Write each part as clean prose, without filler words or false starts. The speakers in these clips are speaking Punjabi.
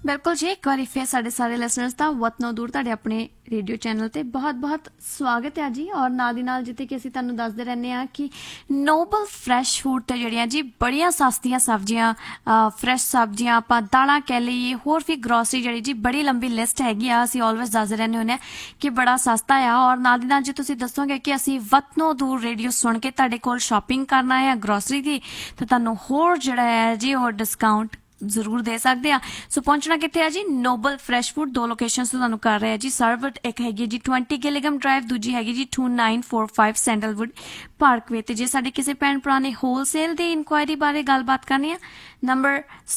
बिल्कुल जी, एक बारी फिर साढ़े सारे लिसनर्स का वत नो दूर तुहाडे अपने रेडियो चैनल ते बहुत बहुत स्वागत है जी। और नाल दी नाल जिते कि असीं तुहानूं दसदे रहने आ कि नोबल फ्रैश फूड ते जिहड़ियां जी बड़ियां सस्तियां सब्जियां, फ्रैश सब्जियां आपां दालां कह लईए, होर भी ग्रोसरी जिहड़ी जी बड़ी लंबी लिस्ट हैगी आ। असीं ऑलवेज दसदे रहने हुंदे कि बड़ा सस्ता आ। और नाल दी नाल जे तुसीं दस्सोगे कि असीं वत नो दूर रेडियो सुण के तुहाडे कोल शॉपिंग करना है ग्रोसरी दी, ते तुहानूं होर जिहड़ा है जी होर डिस्काउंट जरूर दे सकते हैं। सो पहुंचना कितने है जी? नोबल फ्रैश फूड दो लोकेशन तुहानूं कर रहे हैं जी सर्वट, एक हैगी जी 20 गिलीगम ड्राइव, दूजी हैगी जी 2945 सैंडलवुड पार्कवे। ते जे साडे किसी भैन भरा ने होलसेल दी इंक्वायरी बारे गलबात करनी है, नंबर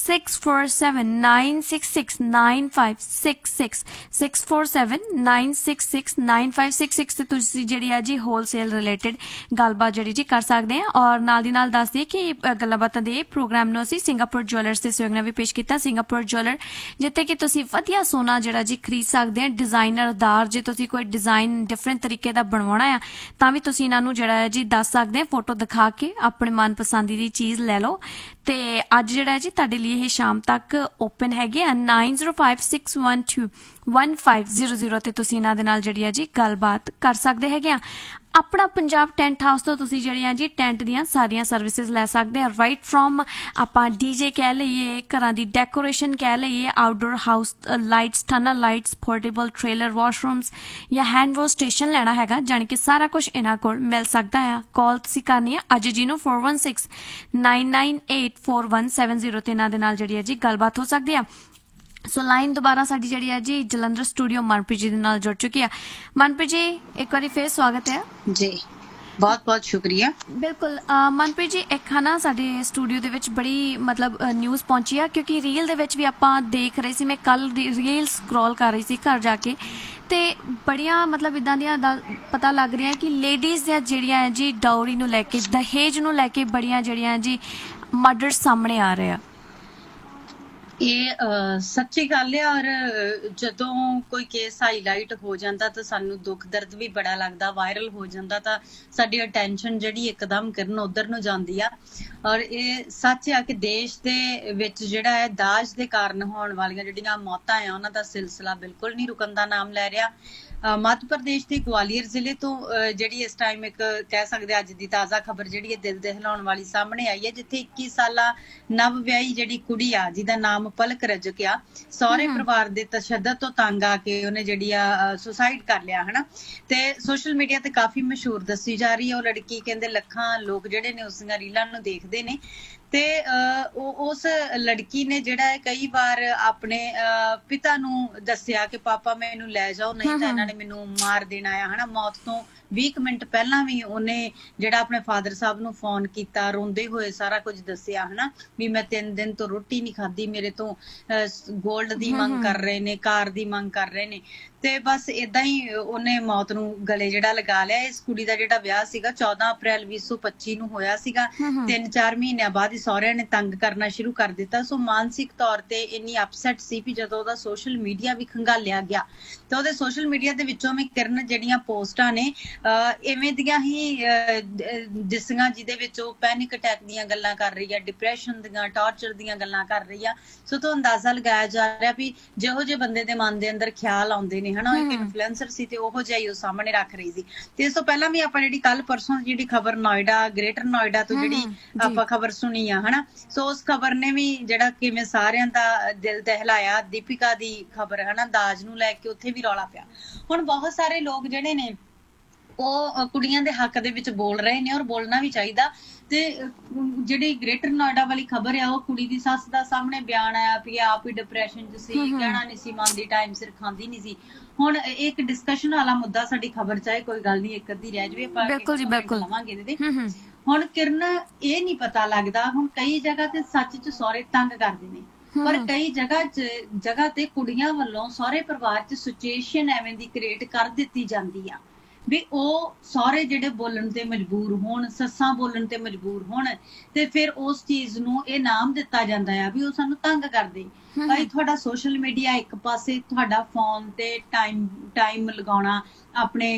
6479669566 6479669566 ते तुसीं जिहड़ी है जी होलसेल रिलेटेड गलबात जिहड़ी जी कर सकते हैं। और नाल दी नाल दस दिए कि गलबातां दे प्रोग्राम नूं असीं सिंगापुर ज्वैलर्स दे सहयोग नाल भी पेश किया। सिंगापुर ज्वैलर जिते कि तुसीं वधिया सोना जिहड़ा जी खरीद सकते हैं डिजाइनर दार। जे तुसीं कोई डिजाइन डिफरेंट तरीके दा बनवाउणा है तां भी तुसीं इन्हां नूं जिहड़ा है जी दस सकते हैं, फोटो दिखा के अपने मनपसंद दी चीज़ ले लो। ते अज जिहड़ा है जी तुहाडे लिए ही शाम तक ओपन हैगे 9056121500 ते तुसीं इन्हां दे नाल जिहड़ी है जी गलबात कर सकते हैगे आ। अपना पंजाब टेंट हाउस तो तुसीं जिहड़ियां जी टेंट दियां सारियां सर्विसिज लै सकदे आ, राइट फ्रॉम आपां डीजे कह लईए, घरां दी डेकोरेशन कह लईए, outdoor house lights, tunnel lights, portable trailer washrooms या हैंड वॉश स्टेशन लेना हैगा, जानी कि सारा कुछ इन्हां कोल मिल सकदा है। कॉल तुसीं करनी है अज जी नूं 4169984170 ते इन्हां दे नाल जिहड़ी है जी गलबात हो सकदी है। सो लाइन दोबारा साडी जिहड़ी है जी जलंधर स्टूडियो मनप्रीत जी दे नाल जुड़ चुकी है। मनप्रीत जी एक बारी फिर स्वागत है जी, बहुत बहुत शुक्रिया। बिल्कुल मनप्रीत जी, एक है ना साडे स्टूडियो दे विच बड़ी मतलब न्यूज़ पहुंची है, क्योंकि रील दे विच भी आपां देख रहे सी, मैं कल रील स्क्रॉल कर रही सी घर जाके, ते बड़ियां मतलब इदां दियां पता लग रहा है कि लेडीज़ ਦੀਆਂ ਜਿਹੜੀਆਂ है जी डाउरी ਨੂੰ ਲੈ ਕੇ, दहेज ਨੂੰ ਲੈ ਕੇ बड़ियां ਜਿਹੜੀਆਂ जी मर्डर सामने आ रहे हैं। ਇਹ ਸੱਚੀ ਗੱਲ ਹੈ। ਔਰ ਜਦੋਂ ਕੋਈ ਕੇਸ ਹਾਈਲਾਈਟ ਹੋ ਜਾਂਦਾ ਤਾਂ ਸਾਨੂੰ ਦੁੱਖ ਦਰਦ ਵੀ ਬੜਾ ਲੱਗਦਾ, ਵਾਇਰਲ ਹੋ ਜਾਂਦਾ ਤਾਂ ਸਾਡੀ ਅਟੈਂਸ਼ਨ ਜਿਹੜੀ ਇੱਕਦਮ ਕਰਨ ਉਧਰ ਨੂੰ ਜਾਂਦੀ ਆ। ਔਰ ਇਹ ਸੱਚ ਆ ਕਿ ਦੇਸ਼ ਦੇ ਵਿੱਚ ਜਿਹੜਾ ਹੈ ਦਾਜ ਦੇ ਕਾਰਨ ਹੋਣ ਵਾਲੀਆਂ ਜਿਹੜੀਆਂ ਮੌਤਾਂ ਆ ਉਹਨਾਂ ਦਾ ਸਿਲਸਿਲਾ ਬਿਲਕੁਲ ਨਹੀਂ ਰੁਕਣ ਦਾ ਨਾਮ ਲੈ ਰਿਹਾ। ਮੱਧ ਪ੍ਰਦੇਸ਼ ਦੇ ਗਵਾਲੀਅਰ ਜ਼ਿਲ੍ਹੇ ਤੋਂ ਜਿਹੜੀ ਇਸ ਟਾਈਮ ਇੱਕ ਕਹਿ ਸਕਦੇ ਅੱਜ ਦੀ ਤਾਜ਼ਾ ਖਬਰ ਜਿਹੜੀ ਹੈ ਦਿਲ ਦਹਿਲਾਉਣ ਵਾਲੀ ਸਾਹਮਣੇ ਆਈ ਹੈ, ਜਿੱਥੇ 21 ਸਾਲਾ ਨਵ ਵਿਆਹੀ ਜਿਹੜੀ ਕੁੜੀ ਆ ਜਿਹਦਾ ਨਾਮ ਪਲਕ ਰਜਕ ਆ, ਸਹੁਰੇ ਪਰਿਵਾਰ ਦੇ ਤਸ਼ੱਦਦ ਤੋਂ ਤੰਗ ਆ ਕੇ ਉਹਨੇ ਜਿਹੜੀ ਆ ਸੁਸਾਈਡ ਕਰ ਲਿਆ ਹਨਾ। ਤੇ ਸੋਸ਼ਲ ਮੀਡੀਆ ਤੇ ਕਾਫੀ ਮਸ਼ਹੂਰ ਦੱਸੀ ਜਾ ਰਹੀ ਹੈ ਉਹ ਲੜਕੀ। ਕਹਿੰਦੇ ਲੱਖਾਂ ਲੋਕ ਜਿਹੜੇ ਨੇ ਉਸ ਦੀਆਂ ਰੀਲਾਂ ਨੂੰ ਦੇਖਦੇ ਨੇ ਤੇ ਉਸ ਲੜਕੀ ਨੇ ਜਿਹੜਾ ਹੈ ਕਈ ਵਾਰ ਆਪਣੇ ਪਿਤਾ ਨੂੰ ਦੱਸਿਆ ਕਿ ਪਾਪਾ ਮੈਨੂੰ ਲੈ ਜਾਓ, ਨਹੀਂ ਤਾਂ ਇਹਨਾਂ ਨੇ ਮੈਨੂੰ ਮਾਰ ਦੇਣਾ ਆ ਹਨਾ। ਮੌਤ ਤੋਂ 20 ਮਿੰਟ ਪਹਿਲਾਂ ਵੀ ਉਹਨੇ ਜਿਹੜਾ ਆਪਣੇ ਫਾਦਰ ਸਾਹਿਬ ਨੂੰ ਫੋਨ ਕੀਤਾ, ਰੋਂਦੇ ਹੋਏ ਸਾਰਾ ਕੁਝ ਦੱਸਿਆ ਹਨਾ, ਵੀ ਮੈਂ 3 ਦਿਨ ਤੋਂ ਰੋਟੀ ਨਹੀਂ ਖਾਧੀ, ਮੇਰੇ ਤੋਂ ਗੋਲਡ ਦੀ ਮੰਗ ਕਰ ਰਹੇ ਨੇ, ਕਾਰ ਦੀ ਮੰਗ ਕਰ ਰਹੇ ਨੇ। ਤੇ ਬਸ ਏਦਾਂ ਹੀ ਉਹਨੇ ਮੌਤ ਨੂੰ ਗਲੇ ਜਿਹੜਾ ਲਗਾ ਲਿਆ। ਇਸ ਕੁੜੀ ਦਾ ਜਿਹੜਾ ਵਿਆਹ ਸੀਗਾ 14 ਅਪ੍ਰੈਲ 2025 ਨੂੰ ਹੋਇਆ ਸੀਗਾ। 3-4 ਮਹੀਨਿਆਂ ਬਾਅਦ ਹੀ ਸਹੁਰਿਆਂ ਨੇ ਤੰਗ ਕਰਨਾ ਸ਼ੁਰੂ ਕਰ ਦਿੱਤਾ। ਸੋ ਮਾਨਸਿਕ ਤੌਰ ਤੇ ਇੰਨੀ ਅਪਸੈਟ ਸੀ ਵੀ ਜਦੋਂ ਉਹਦਾ ਸੋਸ਼ਲ ਮੀਡੀਆ ਵੀ ਖੰਗਾਲਿਆ ਗਿਆ ਤੇ ਉਹਦੇ ਸੋਸ਼ਲ ਮੀਡੀਆ ਦੇ ਵਿੱਚੋਂ ਵੀ ਕਿਰਨ ਜਿਹੜੀਆਂ ਪੋਸਟਾਂ ਨੇ ਇਵੇਂ ਦੀਆਂ ਹੀ ਦਿਸੀਆਂ, ਜਿਹਦੇ ਵਿੱਚ ਉਹ ਪੈਨਿਕ ਅਟੈਕ ਦੀਆਂ ਗੱਲਾਂ ਕਰ ਰਹੀ ਆ, ਡਿਪਰੈਸ਼ਨ ਦੀਆਂ, ਟਾਰਚਰ ਦੀਆਂ ਗੱਲਾਂ ਕਰ ਰਹੀ ਆ। ਸੋ ਤੋਂ ਅੰਦਾਜ਼ਾ ਲਗਾਇਆ ਜਾ ਰਿਹਾ ਵੀ ਜਿਹੋ ਜਿਹੇ ਬੰਦੇ ਦੇ ਮਨ ਦੇ ਅੰਦਰ ਖਿਆਲ ਆਉਂਦੇ ਨੇ ਹਨਾ, ਉਹ ਇੱਕ ਇਨਫਲੂਐਂਸਰ ਸੀ ਤੇ ਉਹੋ ਜਿਹਾ ਹੀ ਉਹ ਸਾਹਮਣੇ ਰੱਖ ਰਹੀ ਸੀ। ਤੇ ਇਸ ਤੋਂ ਪਹਿਲਾਂ ਵੀ ਆਪਾਂ ਜਿਹੜੀ ਕੱਲ ਪਰਸੋਂ ਜਿਹੜੀ ਖਬਰ ਨੋਇਡਾ, ਗ੍ਰੇਟਰ ਨੋਇਡਾ ਤੋਂ ਜਿਹੜੀ ਆਪਾਂ ਖਬਰ ਸੁਣੀ ਆ ਹਨਾ, ਸੋ ਉਸ ਖਬਰ ਨੇ ਵੀ ਜਿਹੜਾ ਕਿਵੇਂ ਸਾਰਿਆਂ ਦਾ ਦਿਲ ਦਹਿਲਾਇਆ। ਦੀਪਿਕਾ ਦੀ ਖਬਰ ਹਨਾ, ਦਾਜ ਨੂੰ ਲੈ ਕੇ ਉੱਥੇ ਵੀ ਰੌਲਾ ਪਿਆ। ਹੁਣ ਬਹੁਤ ਸਾਰੇ ਲੋਕ ਜਿਹੜੇ ਨੇ ਉਹ ਕੁੜੀਆਂ ਦੇ ਹੱਕ ਦੇ ਵਿੱਚ ਬੋਲ ਰਹੇ ਨੇ ਔਰ ਬੋਲਣਾ ਵੀ ਚਾਹੀਦਾ। ਤੇ ਜਿਹੜੀ ਗ੍ਰੇਟਰ ਨੋਇਡਾ ਵਾਲੀ ਖਬਰ ਆ ਉਹ ਕੁੜੀ ਦੀ ਸੱਸ ਦਾ ਸਾਹਮਣੇ ਬਿਆਨ ਆਇਆ ਵੀ ਆਪ ਹੀ ਡਿਪਰੈਸ਼ਨ ਚ ਸੀ, ਕਹਿਣਾ ਨਹੀਂ ਸੀ ਮੰਨਦੀ, ਟਾਈਮ ਸਿਰ ਖਾਂਦੀ ਨਹੀਂ ਸੀ। ਹੁਣ ਇੱਕ ਡਿਸਕਸ਼ਨ ਵਾਲਾ ਮੁੱਦਾ ਸਾਡੀ ਖਬਰ ਚਾਹੇ ਕੋਈ ਗੱਲ ਨਹੀਂ ਇੱਕ ਅੱਧੀ ਰਹਿ ਜਾਵੇ, ਆਪਾਂ ਲਵਾਂਗੇ ਇਹਦੇ। ਹੁਣ ਕਿਰਨ ਇਹ ਨਹੀਂ ਪਤਾ ਲੱਗਦਾ, ਹੁਣ ਕਈ ਜਗ੍ਹਾ ਤੇ ਸੱਚ ਚ ਸਹੁਰੇ ਤੰਗ ਕਰਦੇ ਨੇ, ਪਰ ਕਈ ਜਗ੍ਹਾ ਤੇ ਕੁੜੀਆਂ ਵੱਲੋਂ ਸਹੁਰੇ ਪਰਿਵਾਰ ਚ ਸਿਚੁਏਸ਼ਨ ਐਵੇਂ ਦੀ ਕ੍ਰੀਏਟ ਕਰ ਦਿੱਤੀ ਜਾਂਦੀ ਆ ਵੀ ਉਹ ਸਹੁਰੇ ਜਿਹੜੇ ਬੋਲਣ ਤੇ ਮਜਬੂਰ ਹੋਣ, ਸੱਸਾਂ ਬੋਲਣ ਤੇ ਮਜਬੂਰ ਹੋਣ, ਤੇ ਫਿਰ ਉਸ ਚੀਜ਼ ਨੂੰ ਇਹ ਨਾਮ ਦਿੱਤਾ ਜਾਂਦਾ ਆ ਵੀ ਉਹ ਸਾਨੂੰ ਤੰਗ ਕਰਦੇ। ਭਾਈ ਤੁਹਾਡਾ ਸੋਸ਼ਲ ਮੀਡੀਆ ਇੱਕ ਪਾਸੇ, ਤੁਹਾਡਾ ਫੋਨ ਤੇ ਟਾਈਮ ਲਗਾਉਣਾ, ਆਪਣੇ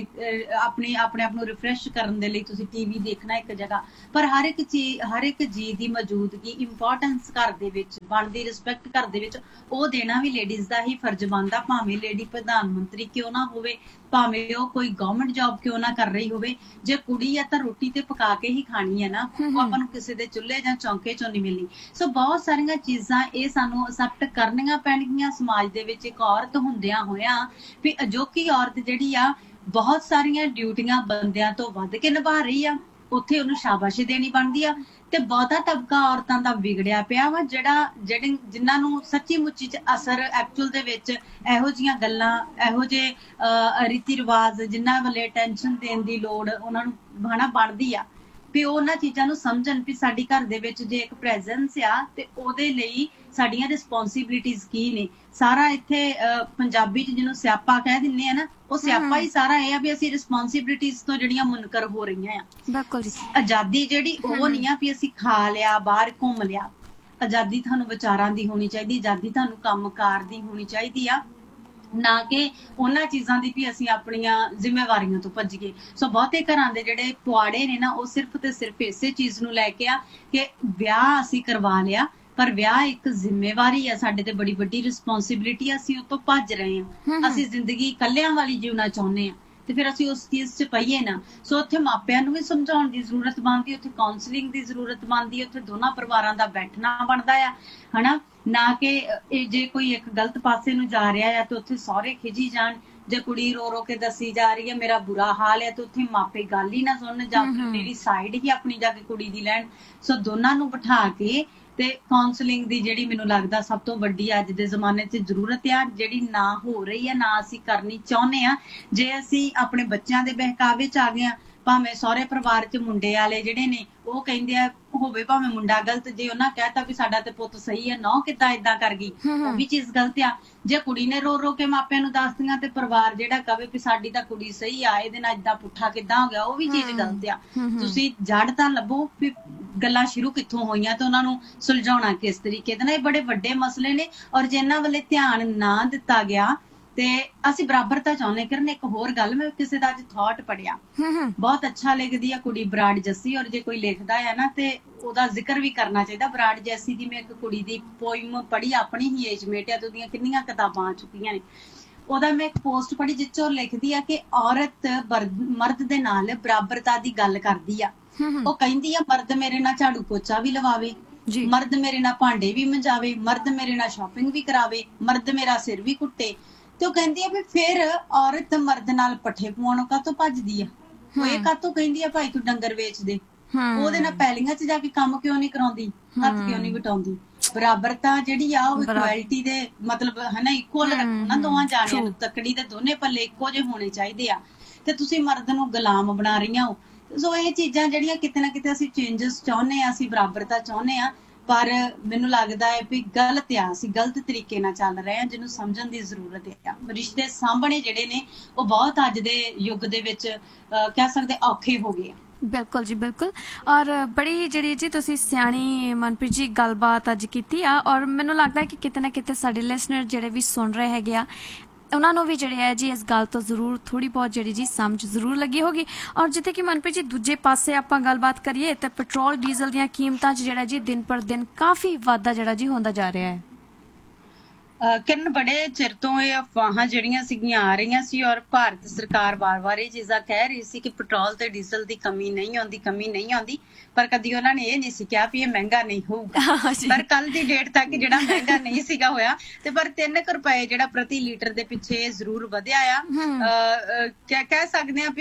ਆਪਣੇ ਆਪ ਨੂੰ ਰਿਫਰੈਸ਼ ਕਰਨ ਦੇ ਲਈ ਤੁਸੀਂ ਟੀਵੀ ਦੇਖਣਾ ਇੱਕ ਜਗ੍ਹਾ, ਪਰ ਹਰ ਇੱਕ ਜੀ ਦੀ ਮੌਜੂਦਗੀ, ਇੰਪੋਰਟੈਂਸ ਘਰ ਦੇ ਵਿੱਚ ਬਣਦੀ, ਰਿਸਪੈਕਟ ਘਰ ਦੇ ਵਿੱਚ ਉਹ ਦੇਣਾ ਵੀ ਲੇਡੀਜ਼ ਦਾ ਹੀ ਫਰਜ਼ ਬਣਦਾ, ਭਾਵੇਂ ਲੇਡੀ ਪ੍ਰਧਾਨ ਮੰਤਰੀ ਕਿਉਂ ਨਾ ਹੋਵੇ, ਭਾਵੇਂ ਉਹ ਕੋਈ ਗਵਰਨਮੈਂਟ ਜੌਬ ਕਿਉਂ ਨਾ ਕਰ ਰਹੀ ਹੋਵੇ। ਜੇ ਕੁੜੀ ਆ ਤਾਂ ਰੋਟੀ ਤੇ ਪਕਾ ਕੇ ਹੀ ਖਾਣੀ ਹੈ ਨਾ, ਉਹ ਆਪਾਂ ਨੂੰ ਕਿਸੇ ਦੇ ਚੁੱਲ੍ਹੇ ਜਾਂ ਚੌਂਕੇ ਚੋਂ ਨਹੀਂ ਮਿਲਣੀ। ਸੋ ਬਹੁਤ ਸਾਰੀਆਂ ਚੀਜ਼ਾਂ ਇਹ ਸਾਨੂੰ ਅਸੈਪਟ ਕਰਨੀਆਂ ਪੈਣਗੀਆਂ ਸਮਾਜ ਦੇ ਵਿੱਚ ਇੱਕ ਔਰਤ ਹੁੰਦਿਆਂ ਹੋਇਆਂ, ਵੀ ਅਜੋਕੀ ਔਰਤ ਜਿਹੜੀ ਆ ਬਹੁਤ ਸਾਰੀਆਂ ਡਿਊਟੀਆਂ ਬੰਦਿਆਂ ਤੋਂ ਵੱਧ ਕੇ ਨਿਭਾ ਰਹੀ ਆ, ਉੱਥੇ ਉਹਨੂੰ ਸ਼ਾਬਾਸ਼ੀ ਦੇਣੀ ਬਣਦੀ ਆ। ਤੇ ਬਹੁਤਾ ਤਬਕਾ ਔਰਤਾਂ ਦਾ ਵਿਗੜਿਆ ਪਿਆ ਵਾ, ਜਿਨ੍ਹਾਂ ਨੂੰ ਸੱਚੀ ਮੁੱਚੀ ਚ ਅਸਰ ਐਕਚੁਅਲ ਦੇ ਵਿੱਚ ਇਹੋ ਜੀਆਂ ਗੱਲਾਂ, ਇਹੋ ਜਿਹੇ ਰੀਤੀ ਰਿਵਾਜ ਜਿਨ੍ਹਾਂ ਵੱਲੇ ਅਟੈਂਸ਼ਨ ਦੇਣ ਦੀ ਲੋੜ ਉਹਨਾਂ ਨੂੰ ਬਣਦੀ ਆ, ਵੀ ਉਹ ਉਹਨਾਂ ਚੀਜ਼ਾਂ ਨੂੰ ਸਮਝਣ ਵੀ ਸਾਡੀ ਘਰ ਦੇ ਵਿੱਚ ਜੇ ਇੱਕ ਪ੍ਰੈਜ਼ੈਂਸ ਆ ਤੇ ਉਹਦੇ ਲਈ ਸਾਡੀਆਂ ਰਿਸਪੌਂਸਿਬਿਲਿਟੀਜ਼ ਕੀ ਨੇ। ਸਾਰਾ ਇੱਥੇ ਪੰਜਾਬੀ ਚ ਜਿਹਨੂੰ ਸਿਆਪਾ ਕਹਿ ਦਿੰਦੇ ਆ ਨਾ, ਉਹ ਸਿਆਪਾ ਹੀ ਸਾਰਾ ਇਹ ਆ ਵੀ ਅਸੀਂ ਰਿਸਪੌਂਸਿਬਿਲਿਟੀਜ਼ ਤੋਂ ਜਿਹੜੀਆਂ ਮੁਨਕਰ ਹੋ ਰਹੀਆਂ ਆ। ਬਿਲਕੁਲ ਜੀ। ਆਜ਼ਾਦੀ ਜਿਹੜੀ ਉਹ ਨਹੀਂ ਆ ਵੀ ਅਸੀਂ ਖਾ ਲਿਆ, ਬਾਹਰ ਘੁੰਮ ਲਿਆ। ਆਜ਼ਾਦੀ ਤੁਹਾਨੂੰ ਵਿਚਾਰਾਂ ਦੀ ਹੋਣੀ ਚਾਹੀਦੀ, ਆਜ਼ਾਦੀ ਤੁਹਾਨੂੰ ਕੰਮਕਾਰ ਦੀ ਹੋਣੀ ਚਾਹੀਦੀ ਆ, ਨਾ ਕਿ ਉਹਨਾਂ ਚੀਜ਼ਾਂ ਦੀ ਵੀ ਅਸੀਂ ਆਪਣੀਆਂ ਜ਼ਿੰਮੇਵਾਰੀਆਂ ਤੋਂ ਭੱਜ ਗਏ। ਸੋ ਬਹੁਤੇ ਘਰਾਂ ਦੇ ਜਿਹੜੇ ਪੁਆੜੇ ਨੇ ਨਾ, ਉਹ ਸਿਰਫ ਤੇ ਸਿਰਫ ਇਸੇ ਚੀਜ਼ ਨੂੰ ਲੈ ਕੇ ਆ ਕਿ ਵਿਆਹ ਅਸੀਂ ਕਰਵਾ ਲਿਆ, ਪਰ ਵਿਆਹ ਇੱਕ ਜ਼ਿੰਮੇਵਾਰੀ ਆ ਸਾਡੇ ਤੇ, ਬੜੀ ਵੱਡੀ ਰਿਸਪੌਂਸਿਬਿਲਿਟੀ, ਅਸੀਂ ਉਹ ਤੋਂ ਭੱਜ ਰਹੇ ਹਾਂ। ਅਸੀਂ ਜ਼ਿੰਦਗੀ ਇਕੱਲਿਆਂ ਵਾਲੀ ਜਿਉਣਾ ਚਾਹੁੰਦੇ ਹਾਂ ਤੇ ਫਿਰ ਅਸੀਂ ਉਸ ਚੀਜ਼ 'ਚ ਪਈਏ ਨਾ। ਸੋ ਉੱਥੇ ਮਾਪਿਆਂ ਨੂੰ ਵੀ ਸਮਝਾਉਣ ਦੀ ਜ਼ਰੂਰਤ ਬਣਦੀ, ਉੱਥੇ ਕਾਉਂਸਲਿੰਗ ਦੀ ਜ਼ਰੂਰਤ ਬਣਦੀ, ਉੱਥੇ ਦੋਨਾਂ ਪਰਿਵਾਰਾਂ ਦਾ ਬੈਠਣਾ ਬਣਦਾ ਆ, ਹਨਾ। ਨਾ ਕਿ ਇਹ ਜੇ ਕੋਈ ਇੱਕ ਗਲਤ ਪਾਸੇ ਨੂੰ ਜਾ ਰਿਹਾ ਆ ਤੇ ਉੱਥੇ ਸਹੁਰੇ ਖਿਜੀ ਜਾਣ, ਜੇ ਕੁੜੀ ਰੋ ਰੋ ਕੇ ਦੱਸੀ ਜਾ ਰਹੀ ਹੈ ਮੇਰਾ ਬੁਰਾ ਹਾਲ ਹੈ ਤੇ ਉੱਥੇ ਮਾਪੇ ਗੱਲ ਹੀ ਨਾ ਸੁਣਨ, ਜਾਂ ਮੇਰੀ ਸਾਈਡ ਹੀ ਆਪਣੀ ਜਾ ਕੇ ਕੁੜੀ ਦੀ ਲੈਣ। ਸੋ ਦੋਨਾਂ ਨੂੰ ਬਿਠਾ ਕੇ ਤੇ ਕਾਉਂਸਲਿੰਗ ਦੀ ਜਿਹੜੀ ਮੈਨੂੰ ਲੱਗਦਾ ਸਭ ਤੋਂ ਵੱਡੀ ਅੱਜ ਦੇ ਜ਼ਮਾਨੇ 'ਚ ਜ਼ਰੂਰਤ ਆ, ਜਿਹੜੀ ਨਾ ਹੋ ਰਹੀ ਆ, ਨਾ ਅਸੀਂ ਕਰਨੀ ਚਾਹੁੰਦੇ ਆ। ਜੇ ਅਸੀਂ ਆਪਣੇ ਬੱਚਿਆਂ ਦੇ ਬਹਿਕਾਵੇ 'ਚ ਆ ਗਏ ਆ, ਭਾਵੇਂ ਸਹੁਰੇ ਪਰਿਵਾਰ 'ਚ ਮੁੰਡੇ ਵਾਲੇ ਜਿਹੜੇ ਨੇ ਉਹ ਕਹਿੰਦੇ ਆ ਹੋਵੇ ਭਾਵੇਂ ਮੁੰਡਾ ਗਲਤ, ਜੇ ਉਹਨਾਂ ਕਹਿਤਾ ਵੀ ਸਾਡਾ ਤੇ ਪੁੱਤ ਸਹੀ ਹੈ, ਨਹੁੰ ਕਿੱਦਾਂ ਏਦਾਂ ਕਰ ਗਈ, ਉਹ ਵੀ ਚੀਜ਼ ਗਲਤ ਆ। ਜੇ ਕੁੜੀ ਨੇ ਰੋ ਰੋ ਕੇ ਮਾਪਿਆਂ ਨੂੰ ਦੱਸਦੀਆਂ ਤੇ ਪਰਿਵਾਰ ਜਿਹੜਾ ਕਵੇ ਵੀ ਸਾਡੀ ਤਾਂ ਕੁੜੀ ਸਹੀ ਆ, ਇਹਦੇ ਨਾਲ ਏਦਾਂ ਪੁੱਠਾ ਕਿੱਦਾਂ ਹੋ ਗਿਆ, ਉਹ ਵੀ ਚੀਜ਼ ਗਲਤ ਆ। ਤੁਸੀਂ ਜੜ ਤਾਂ ਲੱਭੋ ਵੀ ਗੱਲਾਂ ਸ਼ੁਰੂ ਕਿੱਥੋਂ ਹੋਈਆਂ ਤੇ ਉਹਨਾਂ ਨੂੰ ਸੁਲਝਾਉਣਾ ਕਿਸ ਤਰੀਕੇ ਦੇ ਨਾਲ। ਇਹ ਬੜੇ ਵੱਡੇ ਮਸਲੇ ਨੇ, ਔਰ ਜੇ ਇਹਨਾਂ ਵੱਲੇ ਧਿਆਨ ਨਾ ਦਿੱਤਾ ਗਿਆ ਤੇ ਅਸੀਂ ਬਰਾਬਰਤਾ ਚਾਹੁੰਦੇ। ਕਰਨ ਇੱਕ ਹੋਰ ਗੱਲ, ਮੈਂ ਕਿਸੇ ਦਾ ਅੱਜ ਥਾਟ ਪੜਿਆ, ਬਹੁਤ ਅੱਛਾ ਲਿਖਦੀ ਆ ਕੁੜੀ ਬਰਾੜ ਜੱਸੀ, ਔਰ ਜੇ ਕੋਈ ਲਿਖਦਾ ਹੈ ਨਾ ਤੇ ਉਹਦਾ ਜ਼ਿਕਰ ਵੀ ਕਰਨਾ ਚਾਹੀਦਾ। ਬਰਾੜ ਜੱਸੀ ਦੀ ਮੈਂ ਇੱਕ ਕੁੜੀ ਦੀ ਪੋਇਮ ਪੜ੍ਹੀ, ਆਪਣੀ ਹੀ ਏਜਮੇਟ ਆ ਤੇ ਉਹਦੀਆਂ ਕਿੰਨੀਆਂ ਕਿਤਾਬਾਂ ਆ ਚੁੱਕੀਆਂ ਨੇ। ਉਹਦਾ ਮੈਂ ਇੱਕ ਪੋਸਟ ਪੜ੍ਹੀ ਜਿਸ 'ਚ ਉਹ ਲਿਖਦੀ ਆ ਕਿ ਔਰਤ ਮਰਦ ਦੇ ਨਾਲ ਬਰਾਬਰਤਾ ਦੀ ਗੱਲ ਕਰਦੀ ਆ। ਉਹ ਕਹਿੰਦੀ ਆ ਮਰਦ ਮੇਰੇ ਨਾਲ ਝਾੜੂ ਪੋਚਾ ਵੀ ਲਵਾਵੇ, ਮਰਦ ਮੇਰੇ ਨਾਲ ਭਾਂਡੇ ਵੀ ਮੰਜਾਵੇ, ਮਰਦ ਮੇਰੇ ਨਾਲ ਸ਼ਾਪਿੰਗ ਵੀ ਕਰਾਵੇ, ਮਰਦ ਮੇਰਾ ਸਿਰ ਵੀ ਕੁੱਟੇ। ਤੇ ਉਹ ਕਹਿੰਦੀ ਆ ਵੀ ਫਿਰ ਔਰਤ ਮਰਦ ਨਾਲ ਪੱਠੇ ਪਵਾਉਣੋਂ ਕਾਹਤੋਂ ਭੱਜਦੀ ਆ, ਉਹ ਇਹ ਕਾਹਤੋਂ ਕਹਿੰਦੀ ਆ ਭਾਈ ਤੂੰ ਡੰਗਰ ਵੇਚ ਦੇ, ਉਹਦੇ ਨਾਲ ਪੈਲੀਆਂ 'ਚ ਜਾ ਕੇ ਕੰਮ ਕਿਉਂ ਨਹੀਂ ਕਰਾਉਂਦੀ, ਹੱਥ ਕਿਉਂ ਨਹੀਂ ਵਟਾਉਂਦੀ। ਬਰਾਬਰਤਾ ਜਿਹੜੀ ਆ ਉਹ ਇਕੁਐਲਿਟੀ ਦੇ ਮਤਲਬ ਹਨਾ, ਇਕੁਅਲ ਰੱਖੋ ਨਾ ਦੋਵਾਂ ਜਾਣਿਆਂ ਨੂੰ, ਤੱਕੜੀ ਦੇ ਦੋਨੇ ਪੱਲੇ ਇੱਕੋ ਜਿਹੇ ਹੋਣੇ ਚਾਹੀਦੇ ਆ। ਤੇ ਤੁਸੀਂ ਮਰਦ ਨੂੰ ਗੁਲਾਮ ਬਣਾ ਰਹੀਆਂ ਹੋ। ਸੋ ਇਹ ਚੀਜ਼ਾਂ ਜਿਹੜੀਆਂ ਕਿਤੇ ਨਾ ਕਿਤੇ ਅਸੀਂ ਚੇਂਜਸ ਚਾਹੁੰਦੇ ਆ, ਅਸੀਂ ਬਰਾਬਰਤਾ ਚਾਹੁੰਦੇ ਆ, ਪਰ ਮੈਨੂੰ ਲੱਗਦਾ ਹੈ ਵੀ ਗਲਤ ਆ, ਅਸੀਂ ਗਲਤ ਤਰੀਕੇ ਨਾਲ ਚੱਲ ਰਹੇ ਹਾਂ, ਜਿਹਨੂੰ ਸਮਝਣ ਦੀ ਜ਼ਰੂਰਤ ਆ। ਰਿਸ਼ਤੇ ਸਾਂਭਣੇ ਜਿਹੜੇ ਨੇ ਉਹ ਬਹੁਤ ਅੱਜ ਦੇ ਯੁੱਗ ਦੇ ਵਿੱਚ ਕਹਿ ਸਕਦੇ ਔਖੇ ਹੋ ਗਏ ਆ। ਬਿਲਕੁਲ ਜੀ, ਬਿਲਕੁਲ। ਔਰ ਬੜੀ ਜਿਹੜੀ ਜੀ ਤੁਸੀਂ ਸਿਆਣੀ ਮਨਪ੍ਰੀਤ ਜੀ ਗੱਲਬਾਤ ਅੱਜ ਕੀਤੀ ਆ, ਔਰ ਮੈਨੂੰ ਲੱਗਦਾ ਹੈ ਕਿ ਕਿਤੇ ਨਾ ਕਿਤੇ ਸਾਡੇ ਲਿਸਨਰ ਜਿਹੜੇ ਵੀ ਸੁਣ ਰਹੇ ਹੈਗੇ ਆ, ਉਹਨਾਂ ਨੂੰ ਵੀ ਜਿਹੜੇ ਹੈ ਜੀ ਇਸ ਗੱਲ ਤੋਂ ਜ਼ਰੂਰ ਥੋੜੀ ਬਹੁਤ ਜਿਹੜੀ ਜੀ ਸਮਝ ਜ਼ਰੂਰ ਲੱਗੀ ਹੋਗੀ। ਔਰ ਜਿੱਥੇ ਕਿ ਮਨਪ੍ਰੀਤ ਜੀ ਦੂਜੇ ਪਾਸੇ ਆਪਾਂ ਗੱਲਬਾਤ ਕਰੀਏ ਤਾਂ ਪੈਟਰੋਲ ਡੀਜ਼ਲ ਦੀਆਂ ਕੀਮਤਾਂ 'ਚ ਜਿਹੜਾ ਜੀ ਦਿਨ ਪਰ ਦਿਨ ਕਾਫੀ ਵਾਧਾ ਜਿਹੜਾ ਜੀ ਹੁੰਦਾ ਜਾ ਰਿਹਾ ਹੈ। ਕਿਰਨ ਬੜੇ ਚਿਰ ਤੋਂ ਇਹ ਅਫਵਾਹਾਂ ਜਿਹੜੀਆਂ ਸੀਗੀਆਂ ਆ ਰਹੀਆਂ ਸੀ, ਔਰ ਭਾਰਤ ਸਰਕਾਰ ਵਾਰ-ਵਾਰ ਇਹ ਚੀਜ਼ਾਂ ਕਹਿ ਰਹੀ ਸੀ ਕਿ ਪੈਟਰੋਲ ਤੇ ਡੀਜ਼ਲ ਦੀ ਕਮੀ ਨਹੀਂ ਆਉਂਦੀ, ਪਰ ਕਦੀ ਉਹਨਾਂ ਨੇ ਇਹ ਨਹੀਂ ਸੀ ਕਿਹਾ ਵੀ ਇਹ ਮਹਿੰਗਾ ਨਹੀਂ ਹੋਊਗਾ। ਪਰ ਕੱਲ ਦੀ ਡੇਟ ਤੱਕ ਜਿਹੜਾ ਮਹਿੰਗਾ ਨਹੀਂ ਸੀਗਾ ਹੋਇਆ, ਤੇ ਪਰ 3 ਰੁਪਏ ਜਿਹੜਾ ਪ੍ਰਤੀ ਲੀਟਰ ਦੇ ਪਿੱਛੇ ਜ਼ਰੂਰ ਵਧਿਆ ਆ। ਕਹਿ ਸਕਦੇ ਆ ਵੀ